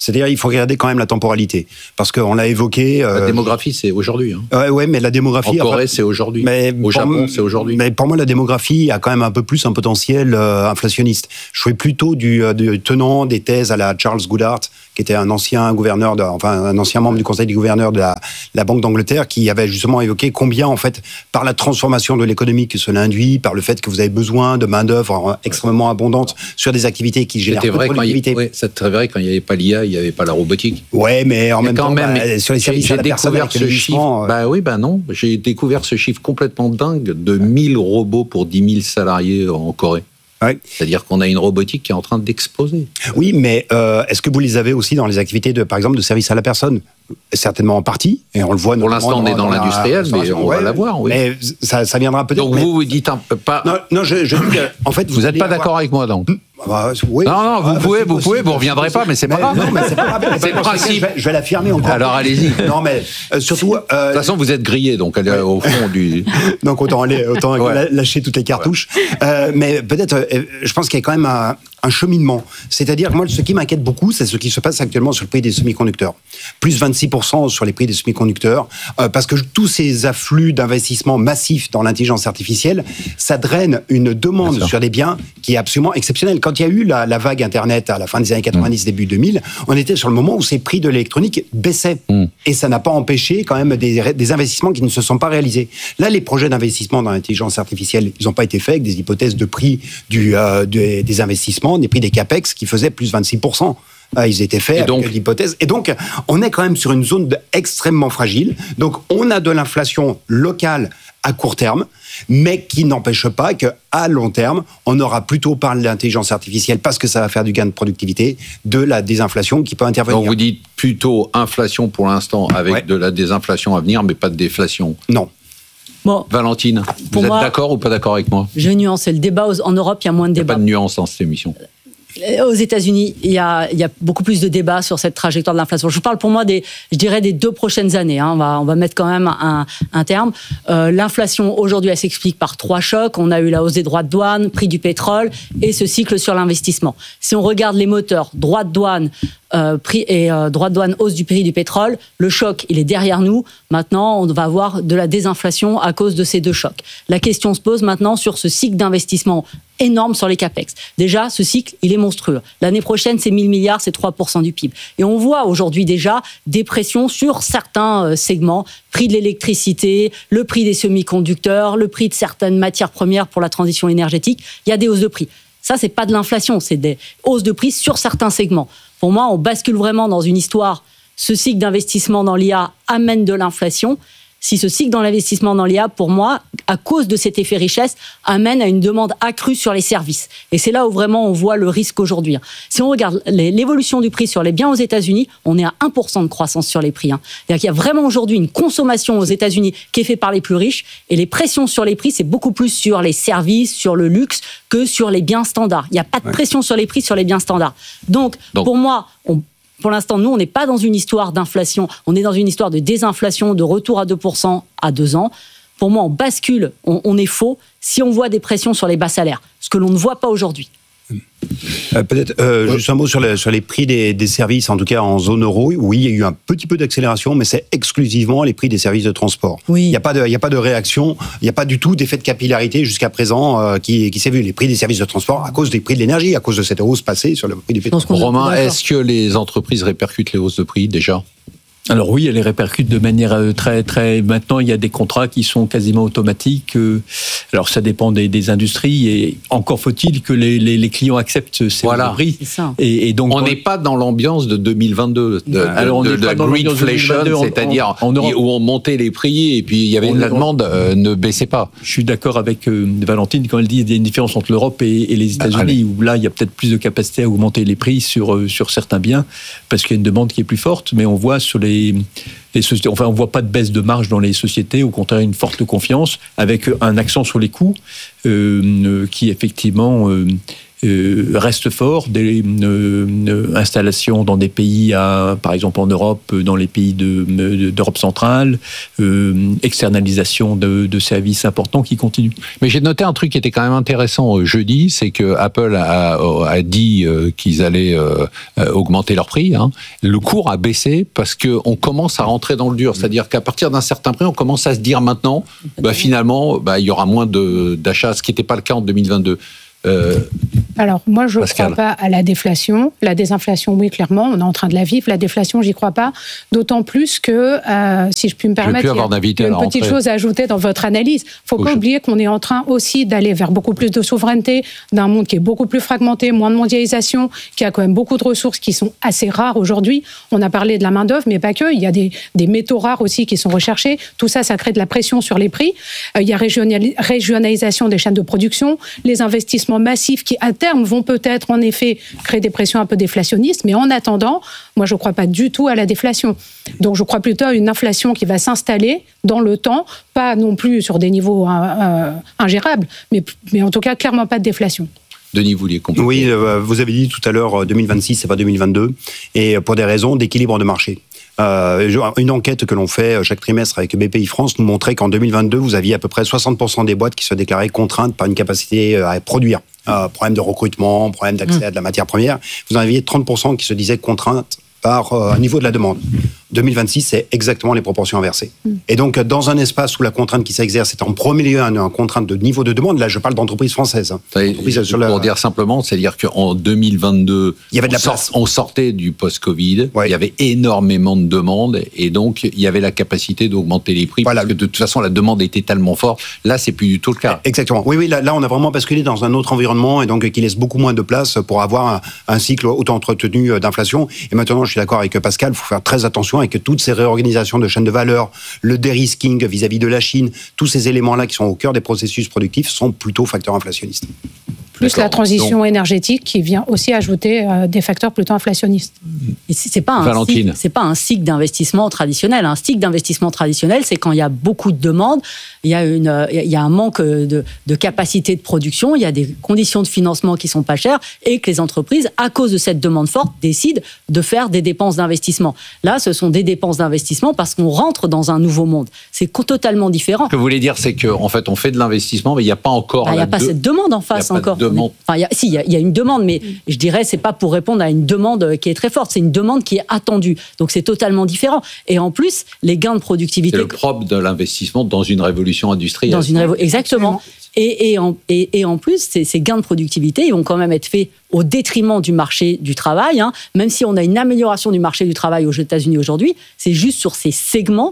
C'est-à-dire, il faut regarder quand même la temporalité. Parce qu'on l'a évoqué... La démographie, c'est aujourd'hui. Ouais, mais la démographie... En Corée, c'est aujourd'hui. Au Japon, c'est aujourd'hui. Mais pour moi, la démographie a quand même un peu plus un potentiel inflationniste. Je suis plutôt du tenant des thèses à la Charles Goodhart, qui était un ancien gouverneur, un ancien membre du conseil du gouverneur de la Banque d'Angleterre, qui avait justement évoqué combien, en fait, par la transformation de l'économie que cela induit, par le fait que vous avez besoin de main-d'œuvre extrêmement abondante sur des activités qui génèrent peu de productivité. C'était vrai quand il n'y avait pas l'IA, il n'y avait pas la robotique. Ouais, mais en même temps, sur les services à la personne, avec ce chiffre. Non. J'ai découvert ce chiffre complètement dingue de 1000 robots pour 10 000 salariés en Corée. Ouais. C'est-à-dire qu'on a une robotique qui est en train d'exploser. Oui, mais est-ce que vous les avez aussi dans les activités par exemple, de service à la personne ? Certainement en partie, et on le voit. Pour l'instant, on est dans l'industriel, mais on va l'avoir. Oui. Mais ça viendra peut-être. Donc vous dites un peu pas. Non, je dis que, en fait, vous n'êtes pas d'accord avec moi, donc. Oui. Non, vous reviendrez pas, mais c'est pas grave. Non, mais c'est pas grave. C'est le principe. Je vais l'affirmer encore. Alors allez-y. Non, mais surtout. De toute façon, vous êtes grillé, donc allez au fond du. Donc autant lâcher toutes les cartouches. Mais peut-être, je pense qu'il y a quand même un cheminement. C'est-à-dire, moi, ce qui m'inquiète beaucoup, c'est ce qui se passe actuellement sur le prix des semi-conducteurs. Plus 26% sur les prix des semi-conducteurs, parce que tous ces afflux d'investissements massifs dans l'intelligence artificielle, ça draine une demande sur des biens qui est absolument exceptionnelle. Quand il y a eu la vague Internet à la fin des années 90, début 2000, on était sur le moment où ces prix de l'électronique baissaient. Et ça n'a pas empêché quand même des investissements qui ne se sont pas réalisés. Là, les projets d'investissement dans l'intelligence artificielle, ils n'ont pas été faits avec des hypothèses de prix des investissements, des prix des CAPEX qui faisaient plus 26%. Ils étaient faits avec l'hypothèse. Et donc, on est quand même sur une zone extrêmement fragile. Donc, on a de l'inflation locale à court terme, mais qui n'empêche pas qu'à long terme, on aura plutôt par l'intelligence artificielle, parce que ça va faire du gain de productivité, de la désinflation qui peut intervenir. Donc, vous dites plutôt inflation pour l'instant, avec de la désinflation à venir, mais pas de déflation. Non. Bon, Valentine, vous êtes d'accord ou pas d'accord avec moi ? Je vais nuancer le débat. En Europe, il y a moins de débats. Il n'y a pas de nuance dans cette émission. Aux États-Unis, il y a beaucoup plus de débats sur cette trajectoire de l'inflation. Je parle pour moi des 2 prochaines années. On va mettre quand même un terme. L'inflation aujourd'hui, elle s'explique par 3 chocs. On a eu la hausse des droits de douane, prix du pétrole et ce cycle sur l'investissement. Si on regarde les moteurs, droits de douane, droits de douane, hausse du prix du pétrole, le choc, il est derrière nous. Maintenant, on va avoir de la désinflation à cause de ces 2 chocs. La question se pose maintenant sur ce cycle d'investissement énorme sur les CAPEX. Déjà, ce cycle, il est monstrueux. L'année prochaine, c'est 1000 milliards, c'est 3% du PIB. Et on voit aujourd'hui déjà des pressions sur certains segments, prix de l'électricité, le prix des semi-conducteurs, le prix de certaines matières premières pour la transition énergétique. Il y a des hausses de prix. Ça, c'est pas de l'inflation, c'est des hausses de prix sur certains segments. Pour moi, on bascule vraiment dans une histoire. Ce cycle d'investissement dans l'IA amène de l'inflation. Si ce cycle dans l'investissement dans l'IA, pour moi, à cause de cet effet richesse, amène à une demande accrue sur les services. Et c'est là où vraiment on voit le risque aujourd'hui. Si on regarde l'évolution du prix sur les biens aux États-Unis, on est à 1% de croissance sur les prix. C'est-à-dire qu'il y a vraiment aujourd'hui une consommation aux États-Unis qui est faite par les plus riches, et les pressions sur les prix, c'est beaucoup plus sur les services, sur le luxe, que sur les biens standards. Il n'y a pas de pression sur les prix sur les biens standards. Donc pour moi, pour l'instant, nous, on n'est pas dans une histoire d'inflation, on est dans une histoire de désinflation, de retour à 2% à 2 ans. Pour moi, on bascule, on est faux si on voit des pressions sur les bas salaires, ce que l'on ne voit pas aujourd'hui. Peut-être juste un mot sur les prix des services, en tout cas en zone euro. Oui, il y a eu un petit peu d'accélération, mais c'est exclusivement les prix des services de transport. Oui. Il n'y a pas de réaction, il n'y a pas du tout d'effet de capillarité jusqu'à présent qui s'est vu. Les prix des services de transport à cause des prix de l'énergie, à cause de cette hausse passée sur le prix du pétrole. Romain, est-ce que les entreprises répercutent les hausses de prix déjà ? Alors oui, elle les répercute de manière très... Maintenant, il y a des contrats qui sont quasiment automatiques. Alors ça dépend des industries, et encore faut-il que les clients acceptent ces prix. Et donc on n'est pas dans l'ambiance de 2022, de greedflation, c'est-à-dire où on montait les prix et puis il y avait la demande ne baissait pas. Je suis d'accord avec Valentine quand elle dit qu'il y a une différence entre l'Europe et les États-Unis, où là il y a peut-être plus de capacité à augmenter les prix sur certains biens parce qu'il y a une demande qui est plus forte, mais on voit sur les sociétés, enfin on voit pas de baisse de marge dans les sociétés, au contraire une forte confiance avec un accent sur les coûts qui effectivement reste fort. Des installations dans des pays, par exemple en Europe, dans les pays d'Europe centrale, externalisation de services importants qui continuent. Mais j'ai noté un truc qui était quand même intéressant jeudi, c'est que Apple a dit qu'ils allaient augmenter leur prix. Hein. Le cours a baissé parce qu'on commence à rentrer dans le dur. C'est-à-dire qu'à partir d'un certain prix, on commence à se dire maintenant, finalement, il y aura moins d'achats, ce qui n'était pas le cas en 2022. Alors, moi, je ne Pascal. crois pas à la déflation. La désinflation, oui, clairement, on est en train de la vivre. La déflation, j'y crois pas. D'autant plus que, si je puis me permettre, il y a une petite chose à ajouter dans votre analyse. Il ne faut pas oublier qu'on est en train aussi d'aller vers beaucoup plus de souveraineté, d'un monde qui est beaucoup plus fragmenté, moins de mondialisation, qui a quand même beaucoup de ressources qui sont assez rares aujourd'hui. On a parlé de la main-d'œuvre, mais pas que. Il y a des métaux rares aussi qui sont recherchés. Tout ça, ça crée de la pression sur les prix. Il y a régionalisation des chaînes de production, les investissements massifs qui, à terme, vont peut-être, en effet, créer des pressions un peu déflationnistes. Mais en attendant, moi, je ne crois pas du tout à la déflation. Donc, je crois plutôt à une inflation qui va s'installer dans le temps, pas non plus sur des niveaux ingérables, mais en tout cas, clairement pas de déflation. Denis, vous vouliez compléter. Oui, vous avez dit tout à l'heure 2026, c'est pas 2022, et pour des raisons d'équilibre de marché. Une enquête que l'on fait chaque trimestre avec BPI France nous montrait qu'en 2022, vous aviez à peu près 60% des boîtes qui se déclaraient contraintes par une capacité à produire. Problème de recrutement, problème d'accès à de la matière première. Vous en aviez 30% qui se disaient contraintes par un niveau de la demande. 2026, c'est exactement les proportions inversées. Et donc, dans un espace où la contrainte qui s'exerce est en premier lieu une contrainte de niveau de demande, là, je parle d'entreprises françaises. Pour dire simplement, c'est-à-dire qu'en 2022, il y avait de la place. On sortait du post-Covid, il y avait énormément de demandes, et donc il y avait la capacité d'augmenter les prix, parce que de toute façon, la demande était tellement forte. Là, c'est plus du tout le cas. Exactement. Oui, là, on a vraiment basculé dans un autre environnement, et donc qui laisse beaucoup moins de place pour avoir un cycle autant entretenu d'inflation. Et maintenant, je suis d'accord avec Pascal, il faut faire très attention et que toutes ces réorganisations de chaînes de valeur, le dérisking vis-à-vis de la Chine, tous ces éléments-là qui sont au cœur des processus productifs sont plutôt facteurs inflationnistes. Plus la transition énergétique qui vient aussi ajouter des facteurs plutôt inflationnistes. Et c'est pas un cycle d'investissement traditionnel. Un cycle d'investissement traditionnel, c'est quand il y a beaucoup de demandes, il y a un manque de capacité de production, il y a des conditions de financement qui sont pas chères et que les entreprises, à cause de cette demande forte, décident de faire des dépenses d'investissement. Là, ce sont des dépenses d'investissement parce qu'on rentre dans un nouveau monde. C'est totalement différent. Ce que vous voulez dire, c'est qu'en fait, on fait de l'investissement, mais il n'y a pas encore... Il n'y a pas cette demande en face encore. Enfin, il y a une demande, mais je dirais c'est pas pour répondre à une demande qui est très forte, c'est une demande qui est attendue. Donc c'est totalement différent. Et en plus, les gains de productivité... C'est le propre de l'investissement dans une révolution industrielle. Exactement. Et en plus, ces gains de productivité, ils vont quand même être faits au détriment du marché du travail. Même si on a une amélioration du marché du travail aux États-Unis aujourd'hui, c'est juste sur ces segments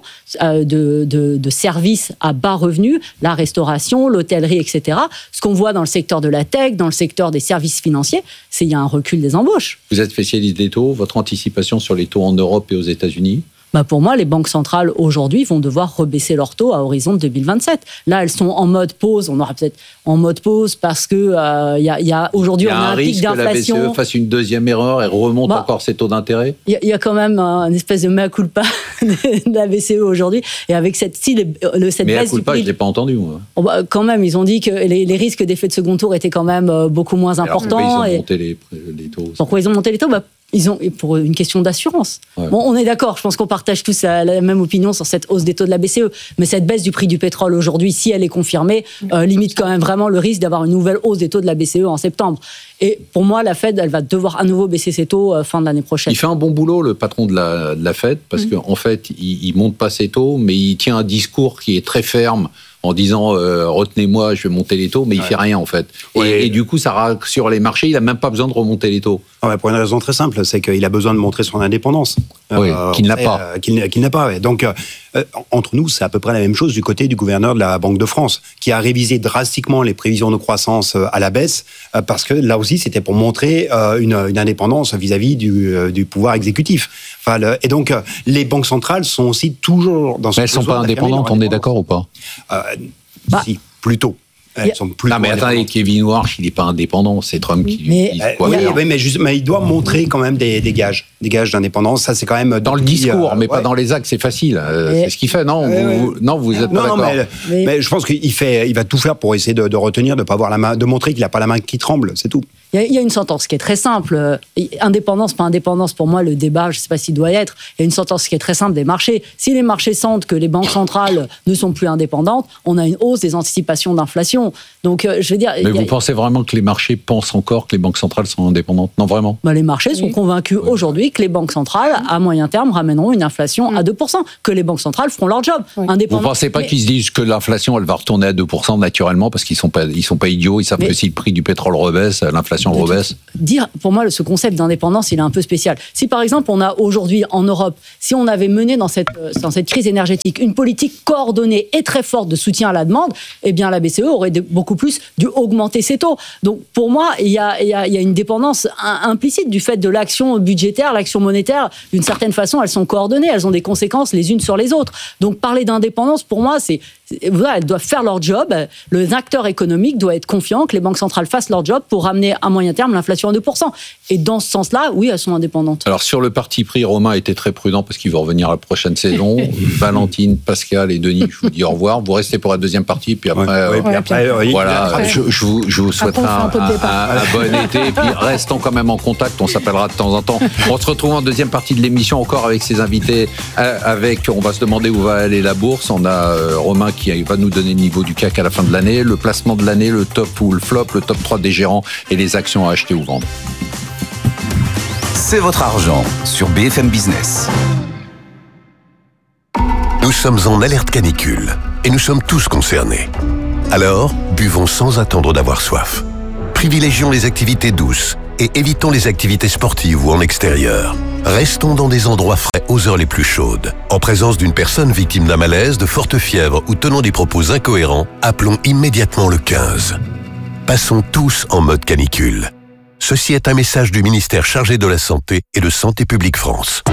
de services à bas revenus, la restauration, l'hôtellerie, etc. Ce qu'on voit dans le secteur de la tech, dans le secteur des services financiers, c'est qu'il y a un recul des embauches. Vous êtes spécialiste des taux, votre anticipation sur les taux en Europe et aux États-Unis ? Pour moi, les banques centrales, aujourd'hui, vont devoir rebaisser leurs taux à horizon de 2027. Là, elles sont en mode pause. On aura peut-être en mode pause parce que aujourd'hui, on a un pic d'inflation. Il y a un risque que la BCE fasse une deuxième erreur et remonte encore ses taux d'intérêt. Il y a quand même une espèce de mea culpa de la BCE aujourd'hui. Et avec cette baisse mea culpa, je ne l'ai pas entendu, moi. Quand même, ils ont dit que les risques d'effet de second tour étaient quand même beaucoup moins importants. Pourquoi ils ont monté les taux? Pourquoi ils ont monté les taux? Pour une question d'assurance. Ouais. Bon, on est d'accord, je pense qu'on partage tous la même opinion sur cette hausse des taux de la BCE, mais cette baisse du prix du pétrole aujourd'hui, si elle est confirmée, limite quand même vraiment le risque d'avoir une nouvelle hausse des taux de la BCE en septembre. Et pour moi, la Fed, elle va devoir à nouveau baisser ses taux fin de l'année prochaine. Il fait un bon boulot, le patron de la Fed, parce qu'en fait, il monte pas ses taux, mais il tient un discours qui est très ferme, en disant retenez-moi, je vais monter les taux, mais il fait rien en fait. Et du coup, ça sur les marchés, il a même pas besoin de remonter les taux. Pour une raison très simple, c'est qu'il a besoin de montrer son indépendance. Qu'il n'a pas. Qu'il n'a pas. Donc, entre nous, c'est à peu près la même chose du côté du gouverneur de la Banque de France, qui a révisé drastiquement les prévisions de croissance à la baisse, parce que là aussi, c'était pour montrer une indépendance vis-à-vis du pouvoir exécutif. Et donc, les banques centrales sont aussi toujours dans ce... Mais elles ne sont pas indépendantes, on est d'accord ou pas? Si, plutôt. Elles sont plus. Non, mais attendez, Kevin Warsh, il n'est pas indépendant, c'est Trump qui. Mais il doit montrer quand même des gages d'indépendance. Ça, c'est quand même. Dans le discours, mais pas dans les actes, c'est facile. C'est ce qu'il fait, non? Vous êtes pas d'accord? Mais je pense qu'il va tout faire pour essayer de retenir, de pas avoir la main, de montrer qu'il n'a pas la main qui tremble, c'est tout. Il y a une sentence qui est très simple. Indépendance, pas indépendance, pour moi, le débat, je ne sais pas s'il doit y être. Il y a une sentence qui est très simple des marchés. Si les marchés sentent que les banques centrales ne sont plus indépendantes, on a une hausse des anticipations d'inflation. Donc, je veux dire... Mais vous pensez vraiment que les marchés pensent encore que les banques centrales sont indépendantes? Non, vraiment? Les marchés sont convaincus aujourd'hui que les banques centrales, à moyen terme, ramèneront une inflation à 2%, que les banques centrales feront leur job. Vous ne pensez pas qu'ils se disent que l'inflation, elle va retourner à 2% naturellement, parce qu'ils sont pas idiots, ils savent que si le prix du pétrole rebaisse, l'inflation rebaisse? Pour moi, ce concept d'indépendance, il est un peu spécial. Si par exemple, on a aujourd'hui en Europe, si on avait mené dans cette crise énergétique une politique coordonnée et très forte de soutien à la demande, eh bien la BCE aurait beaucoup plus dû augmenter ses taux. Donc pour moi, il y a une dépendance implicite du fait de l'action budgétaire, l'action monétaire. D'une certaine façon, elles sont coordonnées, elles ont des conséquences les unes sur les autres. Donc parler d'indépendance, pour moi, elles doivent faire leur job. Le acteur économique doit être confiant que les banques centrales fassent leur job pour ramener à moyen terme l'inflation à 2%. Et dans ce sens-là, oui, elles sont indépendantes. Alors sur le parti pris, Romain était très prudent parce qu'il va revenir la prochaine saison. Valentine, Pascal et Denis, je vous dis au revoir. Vous restez pour la deuxième partie, puis après, voilà, je vous souhaiterai un bon été. Et puis restons quand même en contact. On s'appellera de temps en temps. On se retrouve en deuxième partie de l'émission encore avec ses invités. On va se demander où va aller la bourse. On a Romain qui va nous donner le niveau du CAC à la fin de l'année, le placement de l'année, le top ou le flop, le top 3 des gérants et les actions à acheter ou vendre. C'est votre argent sur BFM Business. Nous sommes en alerte canicule et nous sommes tous concernés. Alors, buvons sans attendre d'avoir soif. Privilégions les activités douces et évitons les activités sportives ou en extérieur. Restons dans des endroits frais aux heures les plus chaudes. En présence d'une personne victime d'un malaise, de forte fièvre ou tenant des propos incohérents, appelons immédiatement le 15. Passons tous en mode canicule. Ceci est un message du ministère chargé de la Santé et de Santé publique France.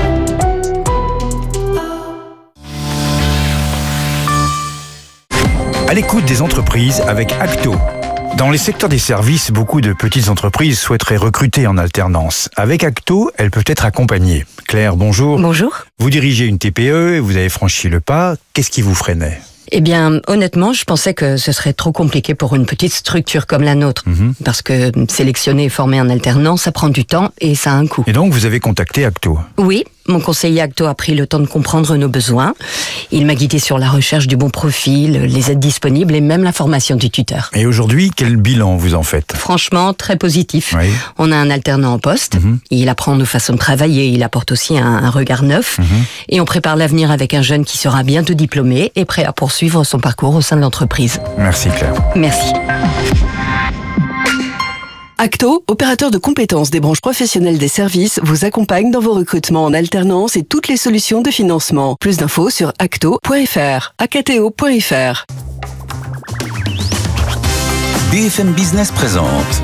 À l'écoute des entreprises avec Acto. Dans les secteurs des services, beaucoup de petites entreprises souhaiteraient recruter en alternance. Avec Acto, elles peuvent être accompagnées. Claire, bonjour. Bonjour. Vous dirigez une TPE et vous avez franchi le pas. Qu'est-ce qui vous freinait ? Eh bien, honnêtement, je pensais que ce serait trop compliqué pour une petite structure comme la nôtre. Parce que sélectionner et former un alternant, ça prend du temps et ça a un coût. Et donc, vous avez contacté Acto ? Oui, mon conseiller Acto a pris le temps de comprendre nos besoins. Il m'a guidé sur la recherche du bon profil, les aides disponibles et même la formation du tuteur. Et aujourd'hui, quel bilan vous en faites ? Franchement, très positif. Oui. On a un alternant en poste. Il apprend nos façons de travailler. Il apporte aussi un regard neuf. Et on prépare l'avenir avec un jeune qui sera bientôt diplômé et prêt à poursuivre son parcours au sein de l'entreprise. Merci Claire. Merci. Acto, opérateur de compétences des branches professionnelles des services, vous accompagne dans vos recrutements en alternance et toutes les solutions de financement. Plus d'infos sur acto.fr, acto.fr. BFM Business présente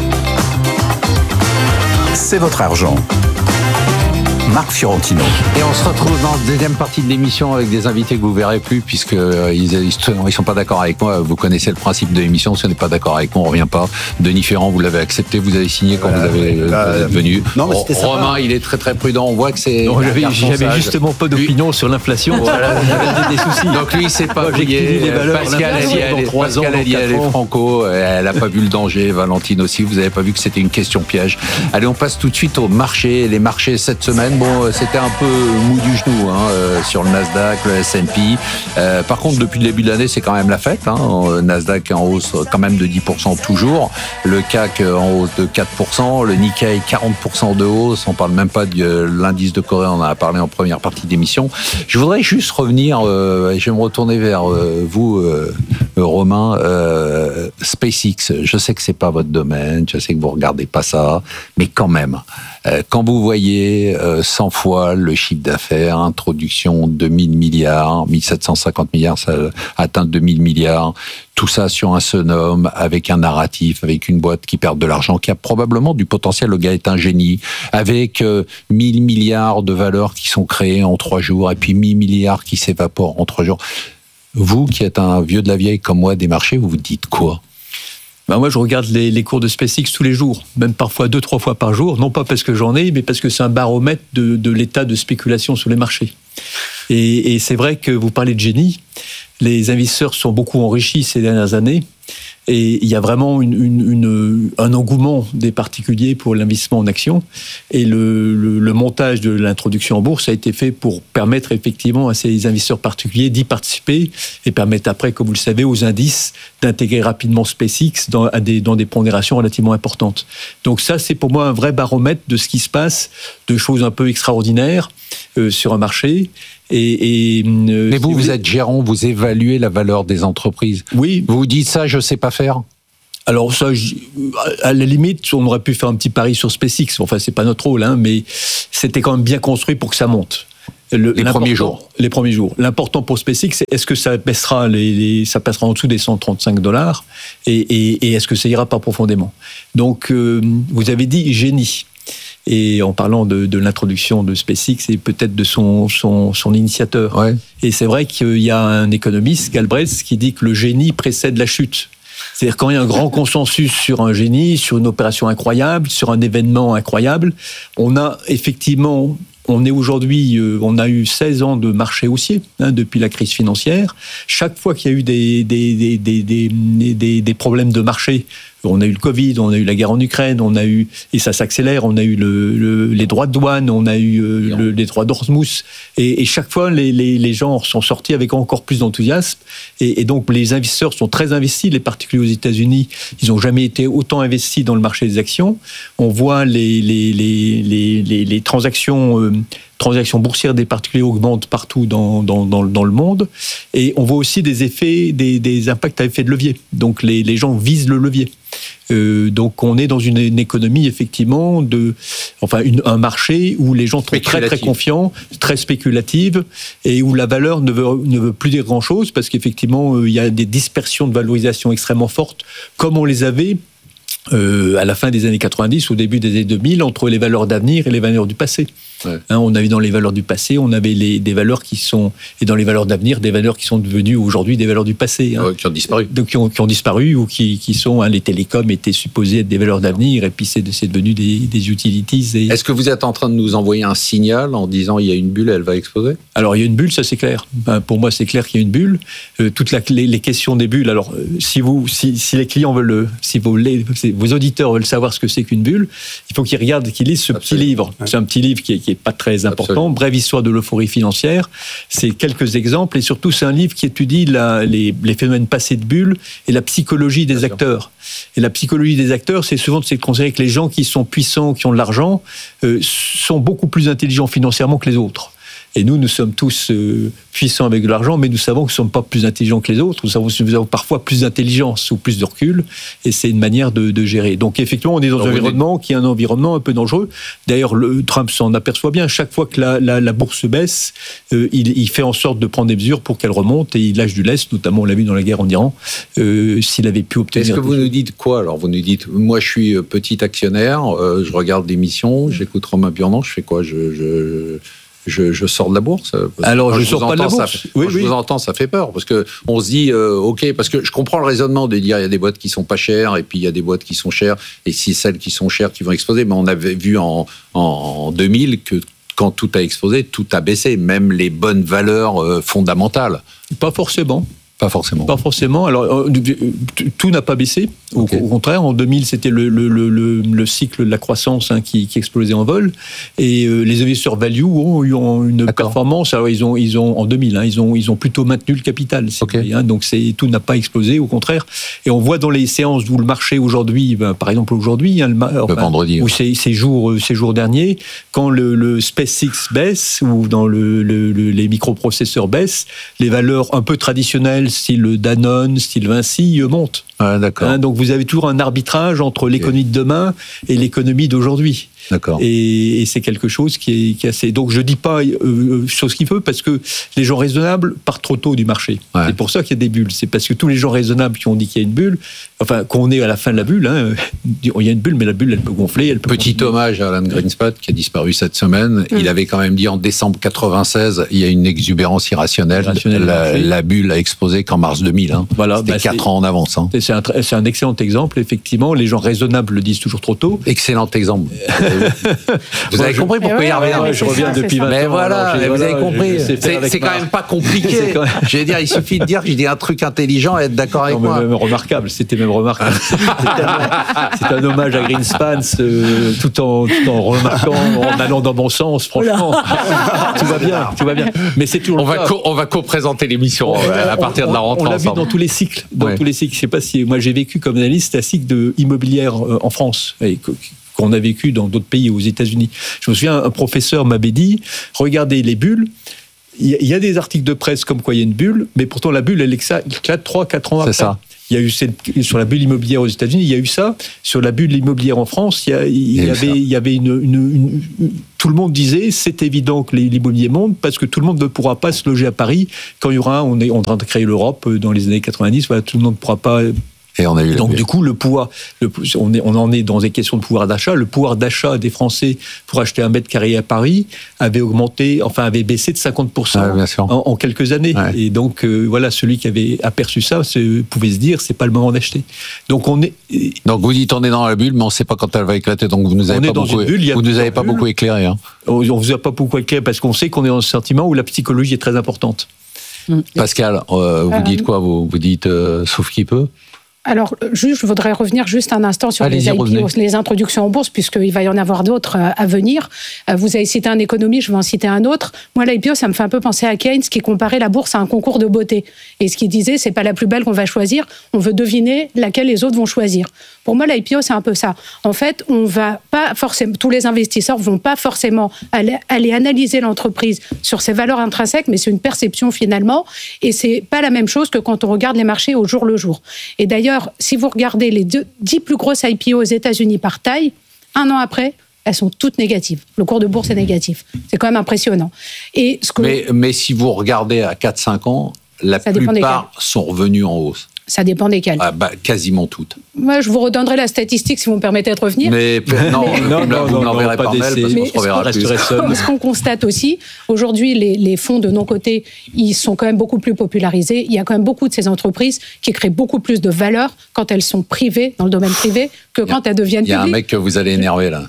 C'est votre argent. Marc Fiorentino. Et on se retrouve dans la deuxième partie de l'émission avec des invités que vous verrez plus puisqu'ils sont pas d'accord avec moi. Vous connaissez le principe de l'émission. Si on n'est pas d'accord avec moi, on revient pas. Denis Ferrand, vous l'avez accepté, vous avez signé quand vous avez venu. Non, mais Romain, il est très très prudent. On voit que c'est. J'avais justement pas d'opinion sur l'inflation. J'avais des soucis. Donc lui, c'est pas plié. Pascal, elle y est franco. Elle a pas vu le danger. Valentine aussi. Vous avez pas vu que c'était une question piège. Allez, on passe tout de suite au marché. Les marchés cette semaine. Bon, c'était un peu mou du genou sur le Nasdaq, le S&P. Par contre, depuis le début de l'année, c'est quand même la fête. Nasdaq en hausse quand même de 10% toujours. Le CAC en hausse de 4%. Le Nikkei 40% de hausse. On parle même pas de l'indice de Corée. On en a parlé en première partie d'émission. Je voudrais juste revenir. Je vais me retourner vers vous, Romain. SpaceX. Je sais que c'est pas votre domaine. Je sais que vous regardez pas ça, mais quand même. Quand vous voyez 100 fois le chiffre d'affaires, introduction 2000 milliards, 1750 milliards, ça atteint 2000 milliards, tout ça sur un seul homme, avec un narratif, avec une boîte qui perd de l'argent, qui a probablement du potentiel, le gars est un génie, avec 1000 milliards de valeurs qui sont créées en 3 jours, et puis 1000 milliards qui s'évaporent en 3 jours. Vous, qui êtes un vieux de la vieille comme moi des marchés, vous vous dites quoi ? Moi, je regarde les cours de SpaceX tous les jours, même parfois 2-3 fois par jour, non pas parce que j'en ai, mais parce que c'est un baromètre de l'état de spéculation sur les marchés. Et c'est vrai que vous parlez de génie, les investisseurs sont beaucoup enrichis ces dernières années, Et il y a vraiment un engouement des particuliers pour l'investissement en actions. Et le montage de l'introduction en bourse a été fait pour permettre effectivement à ces investisseurs particuliers d'y participer et permettre après, comme vous le savez, aux indices d'intégrer rapidement SpaceX dans des pondérations relativement importantes. Donc ça, c'est pour moi un vrai baromètre de ce qui se passe, de choses un peu extraordinaires sur un marché. Mais vous êtes gérant, vous évaluez la valeur des entreprises. Oui. Vous vous dites ça, je sais pas faire. Alors ça, à la limite, on aurait pu faire un petit pari sur SpaceX. Enfin, c'est pas notre rôle, mais c'était quand même bien construit pour que ça monte. Les premiers jours. L'important pour SpaceX, c'est est-ce que ça baissera ça passera en dessous des $135 et est-ce que ça ira pas profondément. Donc, vous avez dit génie. Et en parlant de l'introduction de SpaceX et peut-être de son initiateur. Ouais. Et c'est vrai qu'il y a un économiste, Galbraith, qui dit que le génie précède la chute. C'est-à-dire quand il y a un grand consensus sur un génie, sur une opération incroyable, sur un événement incroyable, on a effectivement... On est aujourd'hui, on a eu 16 ans de marché haussier depuis la crise financière. Chaque fois qu'il y a eu des problèmes de marché, on a eu le Covid, on a eu la guerre en Ukraine, et ça s'accélère, on a eu les droits de douane, on a eu les droits d'Ormuz, et chaque fois les gens sont sortis avec encore plus d'enthousiasme, et donc les investisseurs sont très investis, les particuliers aux États-Unis, ils n'ont jamais été autant investis dans le marché des actions. On voit les transactions boursières des particuliers augmentent partout dans le monde, et on voit aussi des effets, des impacts à effet de levier. Donc les gens visent le levier. Donc on est dans une économie effectivement un marché où les gens sont très très confiants, très spéculative, et où la valeur ne veut plus dire grand chose parce qu'effectivement il y a des dispersions de valorisation extrêmement fortes comme on les avait à la fin des années 90, au début des années 2000, entre les valeurs d'avenir et les valeurs du passé. Ouais. On avait dans les valeurs du passé, on avait des valeurs qui sont, et dans les valeurs d'avenir, des valeurs qui sont devenues aujourd'hui des valeurs du passé. Ouais, qui ont disparu. Donc, qui ont disparu ou qui sont, les télécoms étaient supposés être des valeurs d'avenir et puis c'est devenu des utilities. Est-ce que vous êtes en train de nous envoyer un signal en disant il y a une bulle, elle va exploser ? Alors il y a une bulle, ça c'est clair. Pour moi c'est clair qu'il y a une bulle. Toutes les questions des bulles, alors si les clients veulent, vos auditeurs veulent savoir ce que c'est qu'une bulle, il faut qu'ils regardent, qu'ils lisent ce petit livre. Ouais. C'est un petit livre qui est pas très important. Absolument. Brève histoire de l'euphorie financière. C'est quelques exemples et surtout c'est un livre qui étudie les phénomènes passés de bulles et la psychologie des acteurs. Et la psychologie des acteurs, c'est souvent de considérer que les gens qui sont puissants, qui ont de l'argent, sont beaucoup plus intelligents financièrement que les autres. Et nous sommes tous puissants avec de l'argent, mais nous savons que nous ne sommes pas plus intelligents que les autres. Nous avons parfois plus d'intelligence ou plus de recul, et c'est une manière de gérer. Donc effectivement, on est dans un environnement qui est un environnement un peu dangereux. D'ailleurs, Trump s'en aperçoit bien. Chaque fois que la bourse baisse, il fait en sorte de prendre des mesures pour qu'elle remonte, et il lâche du lest, notamment on l'a vu dans la guerre en Iran, s'il avait pu obtenir... Est-ce que vous nous dites quoi ? Alors vous nous dites, moi je suis petit actionnaire, je regarde l'émission, j'écoute Romain Burnand, je fais quoi ? Je sors de la bourse. Alors, je sors pas de la bourse. Je vous entends, ça fait peur. Parce qu'on se dit, OK, parce que je comprends le raisonnement de dire il y a des boîtes qui sont pas chères et puis il y a des boîtes qui sont chères. Et si celles qui sont chères qui vont exploser, mais on avait vu en 2000 que quand tout a explosé, tout a baissé, même les bonnes valeurs fondamentales. Pas forcément. Pas forcément. Pas forcément. Alors, tout n'a pas baissé. Au contraire, en 2000, c'était le cycle de la croissance qui explosait en vol. Et les investisseurs value ont eu une performance. Alors, ils ont en 2000, ils ont plutôt maintenu le capital. Donc, tout n'a pas explosé, au contraire. Et on voit dans les séances où le marché aujourd'hui, par exemple aujourd'hui, le vendredi, ou ces jours derniers, quand le SpaceX baisse ou dans les microprocesseurs baissent, les valeurs un peu traditionnelles, style Danone, style Vinci, monte. Ah, d'accord. Donc vous avez toujours un arbitrage entre l'économie de demain et l'économie d'aujourd'hui. D'accord. Et c'est quelque chose qui est assez... Donc je dis pas chose qu'il veut, parce que les gens raisonnables partent trop tôt du marché. Ouais. C'est pour ça qu'il y a des bulles. C'est parce que tous les gens raisonnables qui ont dit qu'il y a une bulle, enfin qu'on est à la fin de la bulle, il y a une bulle, mais la bulle elle peut gonfler. Petit hommage à Alan Greenspan qui a disparu cette semaine. Il avait quand même dit en décembre 96, il y a une exubérance irrationnelle. La bulle a explosé qu'en mars 2000. Voilà, c'était 4 ans en avance. C'est un excellent exemple. Effectivement, les gens raisonnables le disent toujours trop tôt. Excellent exemple. Vous avez compris pourquoi il revient. Je reviens depuis 20 ans. Mais voilà, vous avez compris. C'est C'est quand même pas compliqué. Je veux dire, il suffit de dire que je dis un truc intelligent et être d'accord avec moi. Même remarquable, c'était même remarquable. C'est un hommage à Greenspan, tout en remarquant, en allant dans mon sens, franchement. Tout va bien. Mais c'est toujours on va co-présenter l'émission à partir de la rentrée ensemble. On l'a vu dans tous les cycles. Je sais pas si moi j'ai vécu comme analyste un cycle de immobilière en France. Qu'on a vécu dans d'autres pays, aux États-Unis. Je me souviens, un professeur m'avait dit, regardez les bulles, il y a des articles de presse comme quoi il y a une bulle, mais pourtant la bulle, elle éclate 3-4 ans après. C'est ça. Il y a eu sur la bulle immobilière aux États-Unis, il y a eu ça. Sur la bulle immobilière en France, il y avait tout le monde disait, c'est évident que l'immobilier monte parce que tout le monde ne pourra pas se loger à Paris quand il y aura, on est en train de créer l'Europe dans les années 90, voilà, tout le monde ne pourra pas. Et on a eu donc du coup, on en est dans des questions de pouvoir d'achat. Le pouvoir d'achat des Français pour acheter un mètre carré à Paris avait baissé de 50% en quelques années. Ouais. Et donc voilà, celui qui avait aperçu ça pouvait se dire, c'est pas le moment d'acheter. Donc donc vous dites on est dans la bulle, mais on ne sait pas quand elle va éclater. Donc vous nous avez pas beaucoup éclairé. Hein. On vous a pas beaucoup éclairé parce qu'on sait qu'on est dans ce sentiment où la psychologie est très importante. Pascal, vous dites quoi? Vous dites sauf qui peut. Alors, je voudrais revenir juste un instant sur les IPO, les introductions en bourse, puisqu'il va y en avoir d'autres à venir. Vous avez cité un économiste, je vais en citer un autre. Moi, l'IPO, ça me fait un peu penser à Keynes, qui comparait la bourse à un concours de beauté. Et ce qu'il disait, c'est pas la plus belle qu'on va choisir, on veut deviner laquelle les autres vont choisir. Pour moi, l'IPO, c'est un peu ça. En fait, on va pas forcément, tous les investisseurs vont pas forcément aller analyser l'entreprise sur ses valeurs intrinsèques, mais c'est une perception finalement. Et c'est pas la même chose que quand on regarde les marchés au jour le jour. Et d'ailleurs, si vous regardez les 10 plus grosses IPO aux États-Unis par taille, un an après, elles sont toutes négatives. Le cours de bourse est négatif. C'est quand même impressionnant. Et mais si vous regardez à 4-5 ans, la plupart sont revenus en hausse. Ça dépend desquelles. Quasiment toutes. Moi, je vous redonnerai la statistique si vous me permettez de revenir. Mais non, vous m'enverrez par mail parce qu'on se reverra plus. Ce qu'on constate aussi, aujourd'hui, les fonds de non-cotés, ils sont quand même beaucoup plus popularisés. Il y a quand même beaucoup de ces entreprises qui créent beaucoup plus de valeur quand elles sont privées, dans le domaine privé, que quand elles deviennent publiques. Il y a un mec que vous allez énerver là.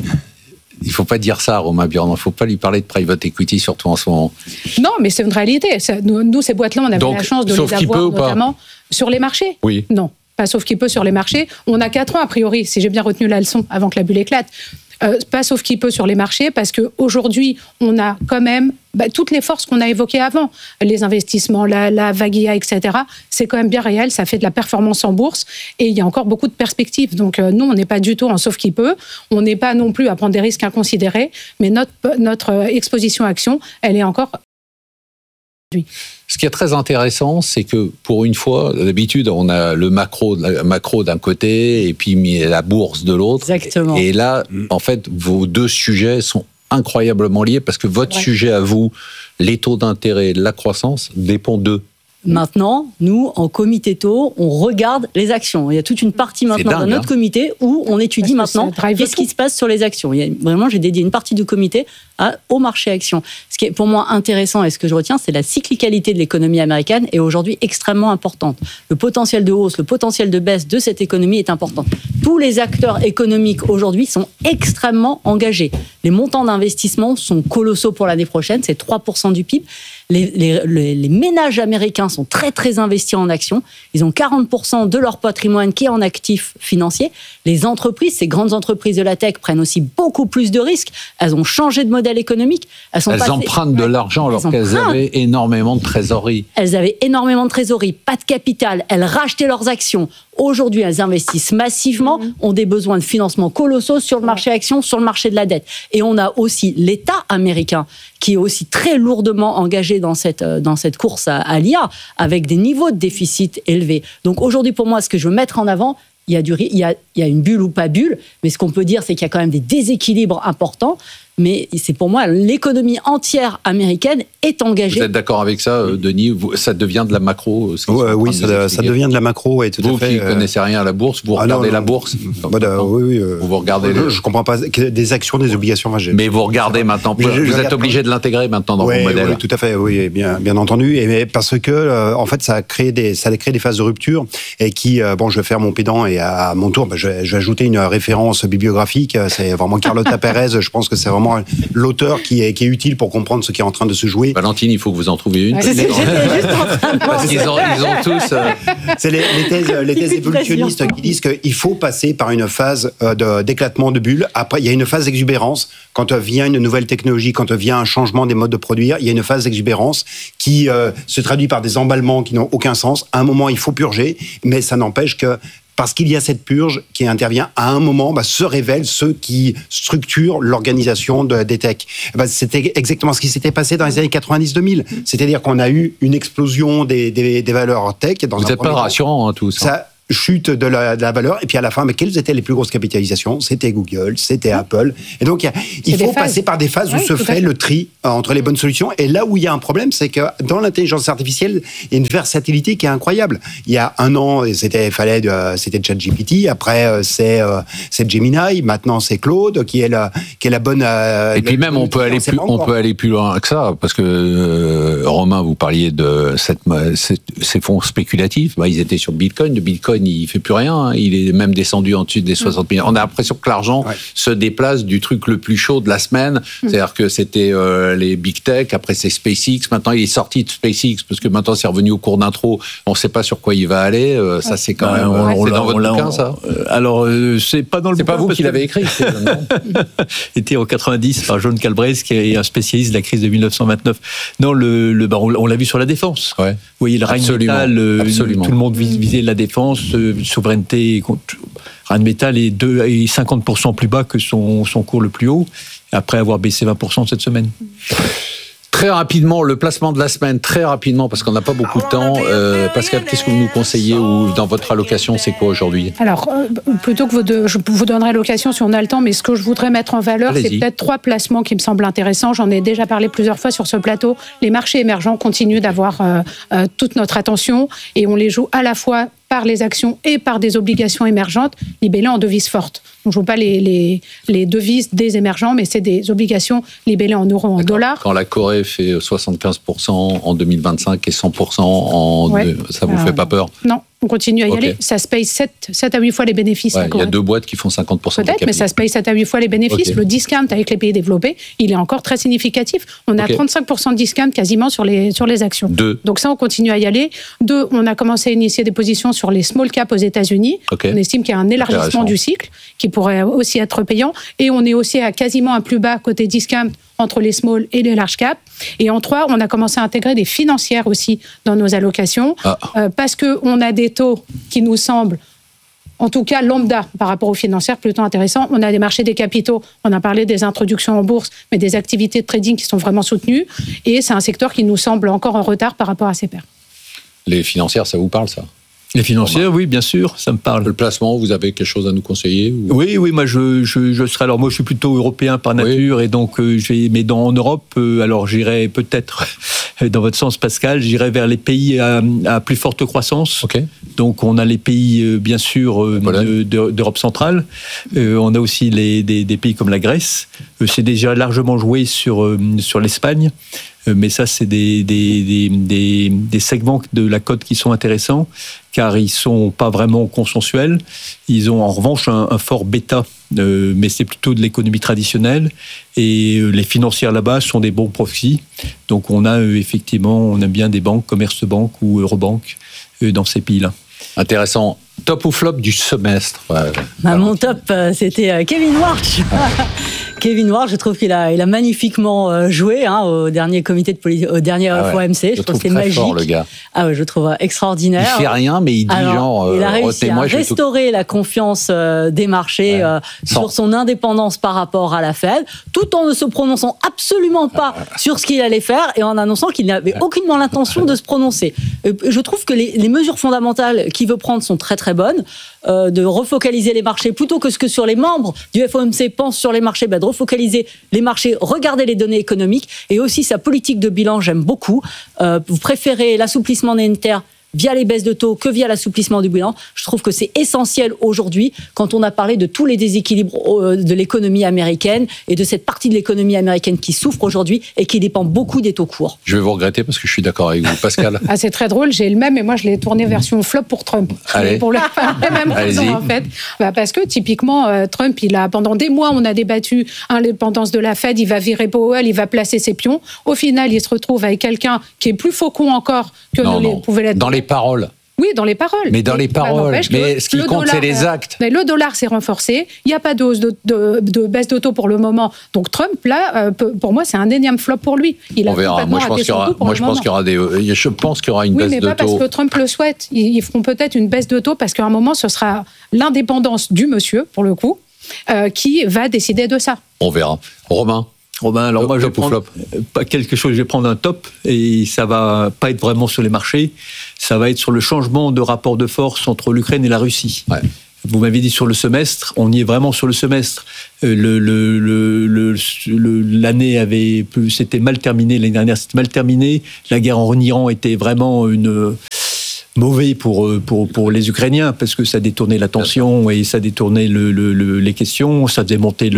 Il ne faut pas dire ça à Romain Bjorn. Il ne faut pas lui parler de private equity, surtout en ce moment. Non, mais c'est une réalité. Nous, ces boîtes-là, on avait la chance de les avoir notamment sur les marchés. Oui. Non, pas sauf qui peut sur les marchés. On a 4 ans, a priori, si j'ai bien retenu la leçon, avant que la bulle éclate. Pas sauf qui peut sur les marchés, parce qu'aujourd'hui, on a quand même toutes les forces qu'on a évoquées avant. Les investissements, la vague IA, etc. C'est quand même bien réel, ça fait de la performance en bourse et il y a encore beaucoup de perspectives. Donc nous, on n'est pas du tout en sauf qui peut. On n'est pas non plus à prendre des risques inconsidérés, mais notre exposition action, elle est encore... Ce qui est très intéressant, c'est que pour une fois, d'habitude, on a le macro d'un côté et puis la bourse de l'autre. Exactement. Et là, en fait, vos deux sujets sont incroyablement liés parce que votre sujet à vous, les taux d'intérêt, la croissance, dépend d'eux. Maintenant, nous, en comité taux, on regarde les actions. Il y a toute une partie maintenant dans notre comité où on étudie maintenant qu'est-ce qui se passe sur les actions. Vraiment, j'ai dédié une partie du comité au marché actions. Ce qui est pour moi intéressant et ce que je retiens, c'est la cyclicalité de l'économie américaine est aujourd'hui extrêmement importante. Le potentiel de hausse, le potentiel de baisse de cette économie est important. Tous les acteurs économiques aujourd'hui sont extrêmement engagés. Les montants d'investissement sont colossaux pour l'année prochaine, c'est 3% du PIB. Les ménages américains sont très très investis en actions. Ils ont 40% de leur patrimoine qui est en actifs financiers. Les entreprises, ces grandes entreprises de la tech prennent aussi beaucoup plus de risques. Elles ont changé de modèle économique. Elles empruntent de l'argent alors qu'elles avaient énormément de trésorerie. Elles avaient énormément de trésorerie, pas de capital. Elles rachetaient leurs actions. Aujourd'hui, elles investissent massivement, ont des besoins de financement colossaux sur le marché actions, sur le marché de la dette. Et on a aussi l'État américain qui est aussi très lourdement engagé dans cette course à l'IA, avec des niveaux de déficit élevés. Donc aujourd'hui, pour moi, ce que je veux mettre en avant, il y a une bulle ou pas bulle, mais ce qu'on peut dire, c'est qu'il y a quand même des déséquilibres importants. mais c'est pour moi l'économie entière américaine est engagée. Vous êtes d'accord avec ça, Denis? Ça devient de la macro? Oui, ça devient de la macro, oui, tout à fait. Vous qui connaissez rien à la bourse, vous regardez la bourse? Oui. Vous regardez je comprends pas des actions, des obligations. Mais vous regardez maintenant. Vous êtes obligé de l'intégrer maintenant dans vos modèles. Oui, tout à fait. Oui, bien entendu. Et parce que en fait, ça a créé des phases de rupture et qui, je vais faire mon pédant et à mon tour, je vais ajouter une référence bibliographique. C'est vraiment Carlota Pérez. Je pense que c'est vraiment l'auteur qui est utile pour comprendre ce qui est en train de se jouer. Valentine, il faut que vous en trouviez une. J'étais juste en train de Parce qu'ils ont tous. C'est les thèses évolutionnistes qui disent qu'il faut passer par une phase d'éclatement de bulles. Après, il y a une phase d'exubérance. Quand vient une nouvelle technologie, quand vient un changement des modes de produire, il y a une phase d'exubérance qui se traduit par des emballements qui n'ont aucun sens. À un moment, il faut purger, mais ça n'empêche que parce qu'il y a cette purge qui intervient à un moment, se révèlent ceux qui structurent l'organisation des techs. C'était exactement ce qui s'était passé dans les années 90-2000. C'est-à-dire qu'on a eu une explosion des valeurs tech. Vous n'êtes pas rassurant, tout ça. Ça chute de la valeur, et puis à la fin, mais quelles étaient les plus grosses capitalisations? C'était Google, c'était Apple. Et donc, il faut passer par des phases où se fait le tri entre les bonnes solutions. Et là où il y a un problème, c'est que dans l'intelligence artificielle, il y a une versatilité qui est incroyable. Il y a un an, c'était ChatGPT, après c'est Gemini, maintenant c'est Claude qui est la bonne. Et puis même, on peut aller plus loin que ça, parce que Romain, vous parliez de ces fonds spéculatifs. Ils étaient sur Bitcoin. De Bitcoin, il fait plus rien. Il est même descendu en dessus des 60 milliards. On a l'impression que l'argent se déplace du truc le plus chaud de la semaine. C'est-à-dire que c'était les big tech, après c'est SpaceX. Maintenant, il est sorti de SpaceX parce que maintenant c'est revenu au cours d'intro. On ne sait pas sur quoi il va aller. Ça, c'est quand même. C'est dans votre bouquin, ça? Alors, c'est pas dans le bouquin. C'est pas vous qui l'avez écrit. C'était en 90 par John Galbraith, qui est un spécialiste de la crise de 1929. Non, on l'a vu sur la défense. Vous voyez, le Rheinmetall, tout le monde visait la défense. Souveraineté, Rheinmetall est 50% plus bas que son cours le plus haut, après avoir baissé 20% cette semaine. Très rapidement, le placement de la semaine, très rapidement, parce qu'on n'a pas beaucoup de temps. Pascal, qu'est-ce que vous nous conseillez, ou dans votre allocation, c'est quoi aujourd'hui? Alors, plutôt que je vous donnerai l'allocation si on a le temps, mais ce que je voudrais mettre en valeur, c'est peut-être 3 placements qui me semblent intéressants. J'en ai déjà parlé plusieurs fois sur ce plateau. Les marchés émergents continuent d'avoir toute notre attention, et on les joue à la fois par les actions et par des obligations émergentes libellées en devises fortes. On ne joue pas les devises des émergents, mais c'est des obligations libellées en euros, en dollars. Quand la Corée fait 75% en 2025 et 100% ça vous fait pas peur? Non. On continue à y aller. Ça se paye 7 à 8 fois les bénéfices. Il y a 2 boîtes qui font 50%. Peut-être, mais ça se paye 7 à 8 fois les bénéfices. Le discount avec les pays développés, il est encore très significatif. On a 35% de discount quasiment sur les actions. Donc ça, on continue à y aller. 2, on a commencé à initier des positions sur les small caps aux États-Unis. On estime qu'il y a un élargissement du cycle qui pourrait aussi être payant. Et on est aussi à quasiment un plus bas côté discount entre les small et les large cap. Et en 3, on a commencé à intégrer des financières aussi dans nos allocations, parce qu'on a des taux qui nous semblent, en tout cas lambda par rapport aux financières, plutôt intéressants. On a des marchés des capitaux, on a parlé des introductions en bourse, mais des activités de trading qui sont vraiment soutenues, et c'est un secteur qui nous semble encore en retard par rapport à ses pairs. Les financières, ça vous parle, ça? Les financières, oui, bien sûr, ça me parle. Le placement, vous avez quelque chose à nous conseiller, ou... Oui, moi je serais. Alors moi, je suis plutôt européen par nature, et donc mais en Europe, alors j'irais peut-être dans votre sens, Pascal, j'irais vers les pays à plus forte croissance. Donc on a les pays, bien sûr, d'Europe centrale. On a aussi des pays comme la Grèce. C'est déjà largement joué sur l'Espagne. Mais ça, c'est des segments de la cote qui sont intéressants, car ils sont pas vraiment consensuels. Ils ont en revanche un fort bêta, mais c'est plutôt de l'économie traditionnelle. Et les financières là-bas sont des bons profits. Donc on a effectivement, on aime bien des banques, Commerce Bank ou Eurobank dans ces pays-là. Intéressant. Top ou flop du semestre? Mon top, c'était Kevin Warsh. Kevin Warsh, je trouve qu'il a magnifiquement joué au dernier comité au dernier FOMC. Je trouve que c'était magique. Fort, le gars. Je trouve extraordinaire. Il fait rien, mais il dit il a réussi à restaurer la confiance des marchés sur son indépendance par rapport à la Fed, tout en ne se prononçant absolument pas sur ce qu'il allait faire et en annonçant qu'il n'avait aucunement l'intention de se prononcer. Je trouve que les mesures fondamentales qu'il veut prendre sont très très bonnes. De refocaliser les marchés plutôt que ce que sur les membres du FOMC pensent sur les marchés, de refocaliser les marchés, regarder les données économiques et aussi sa politique de bilan, j'aime beaucoup. Vous préférez l'assouplissement monétaire via les baisses de taux que via l'assouplissement du bilan. Je trouve que c'est essentiel aujourd'hui quand on a parlé de tous les déséquilibres de l'économie américaine et de cette partie de l'économie américaine qui souffre aujourd'hui et qui dépend beaucoup des taux courts. Je vais vous regretter parce que je suis d'accord avec vous. Pascal. Ah, c'est très drôle, j'ai le même et moi je l'ai tourné version flop pour Trump. Allez. Pour la même raison en fait. Parce que typiquement Trump, pendant des mois on a débattu l'indépendance de la Fed, il va virer Powell, il va placer ses pions. Au final, il se retrouve avec quelqu'un qui est plus faucon encore que pouvait l'être. Dans les paroles. Oui, dans les paroles. Mais dans les paroles. Mais ce qui compte, c'est les actes. Mais le dollar s'est renforcé. Il n'y a pas de hausse de baisse de taux pour le moment. Donc Trump, là, pour moi, c'est un énième flop pour lui. On verra. Moi, je pense qu'il y aura une baisse de taux. Oui, mais pas parce que Trump le souhaite. Ils feront peut-être une baisse de taux parce qu'à un moment, ce sera l'indépendance du monsieur, pour le coup, qui va décider de ça. On verra. Romain, alors moi je vais prendre quelque chose, je vais prendre un top et ça va pas être vraiment sur les marchés, ça va être sur le changement de rapport de force entre l'Ukraine et la Russie. Ouais. Vous m'avez dit sur le semestre, on y est vraiment sur le semestre. L'année c'était mal terminé, l'année dernière c'était mal terminé. La guerre en Iran était vraiment mauvais pour les Ukrainiens parce que ça détournait l'attention et ça détournait les questions, ça faisait monter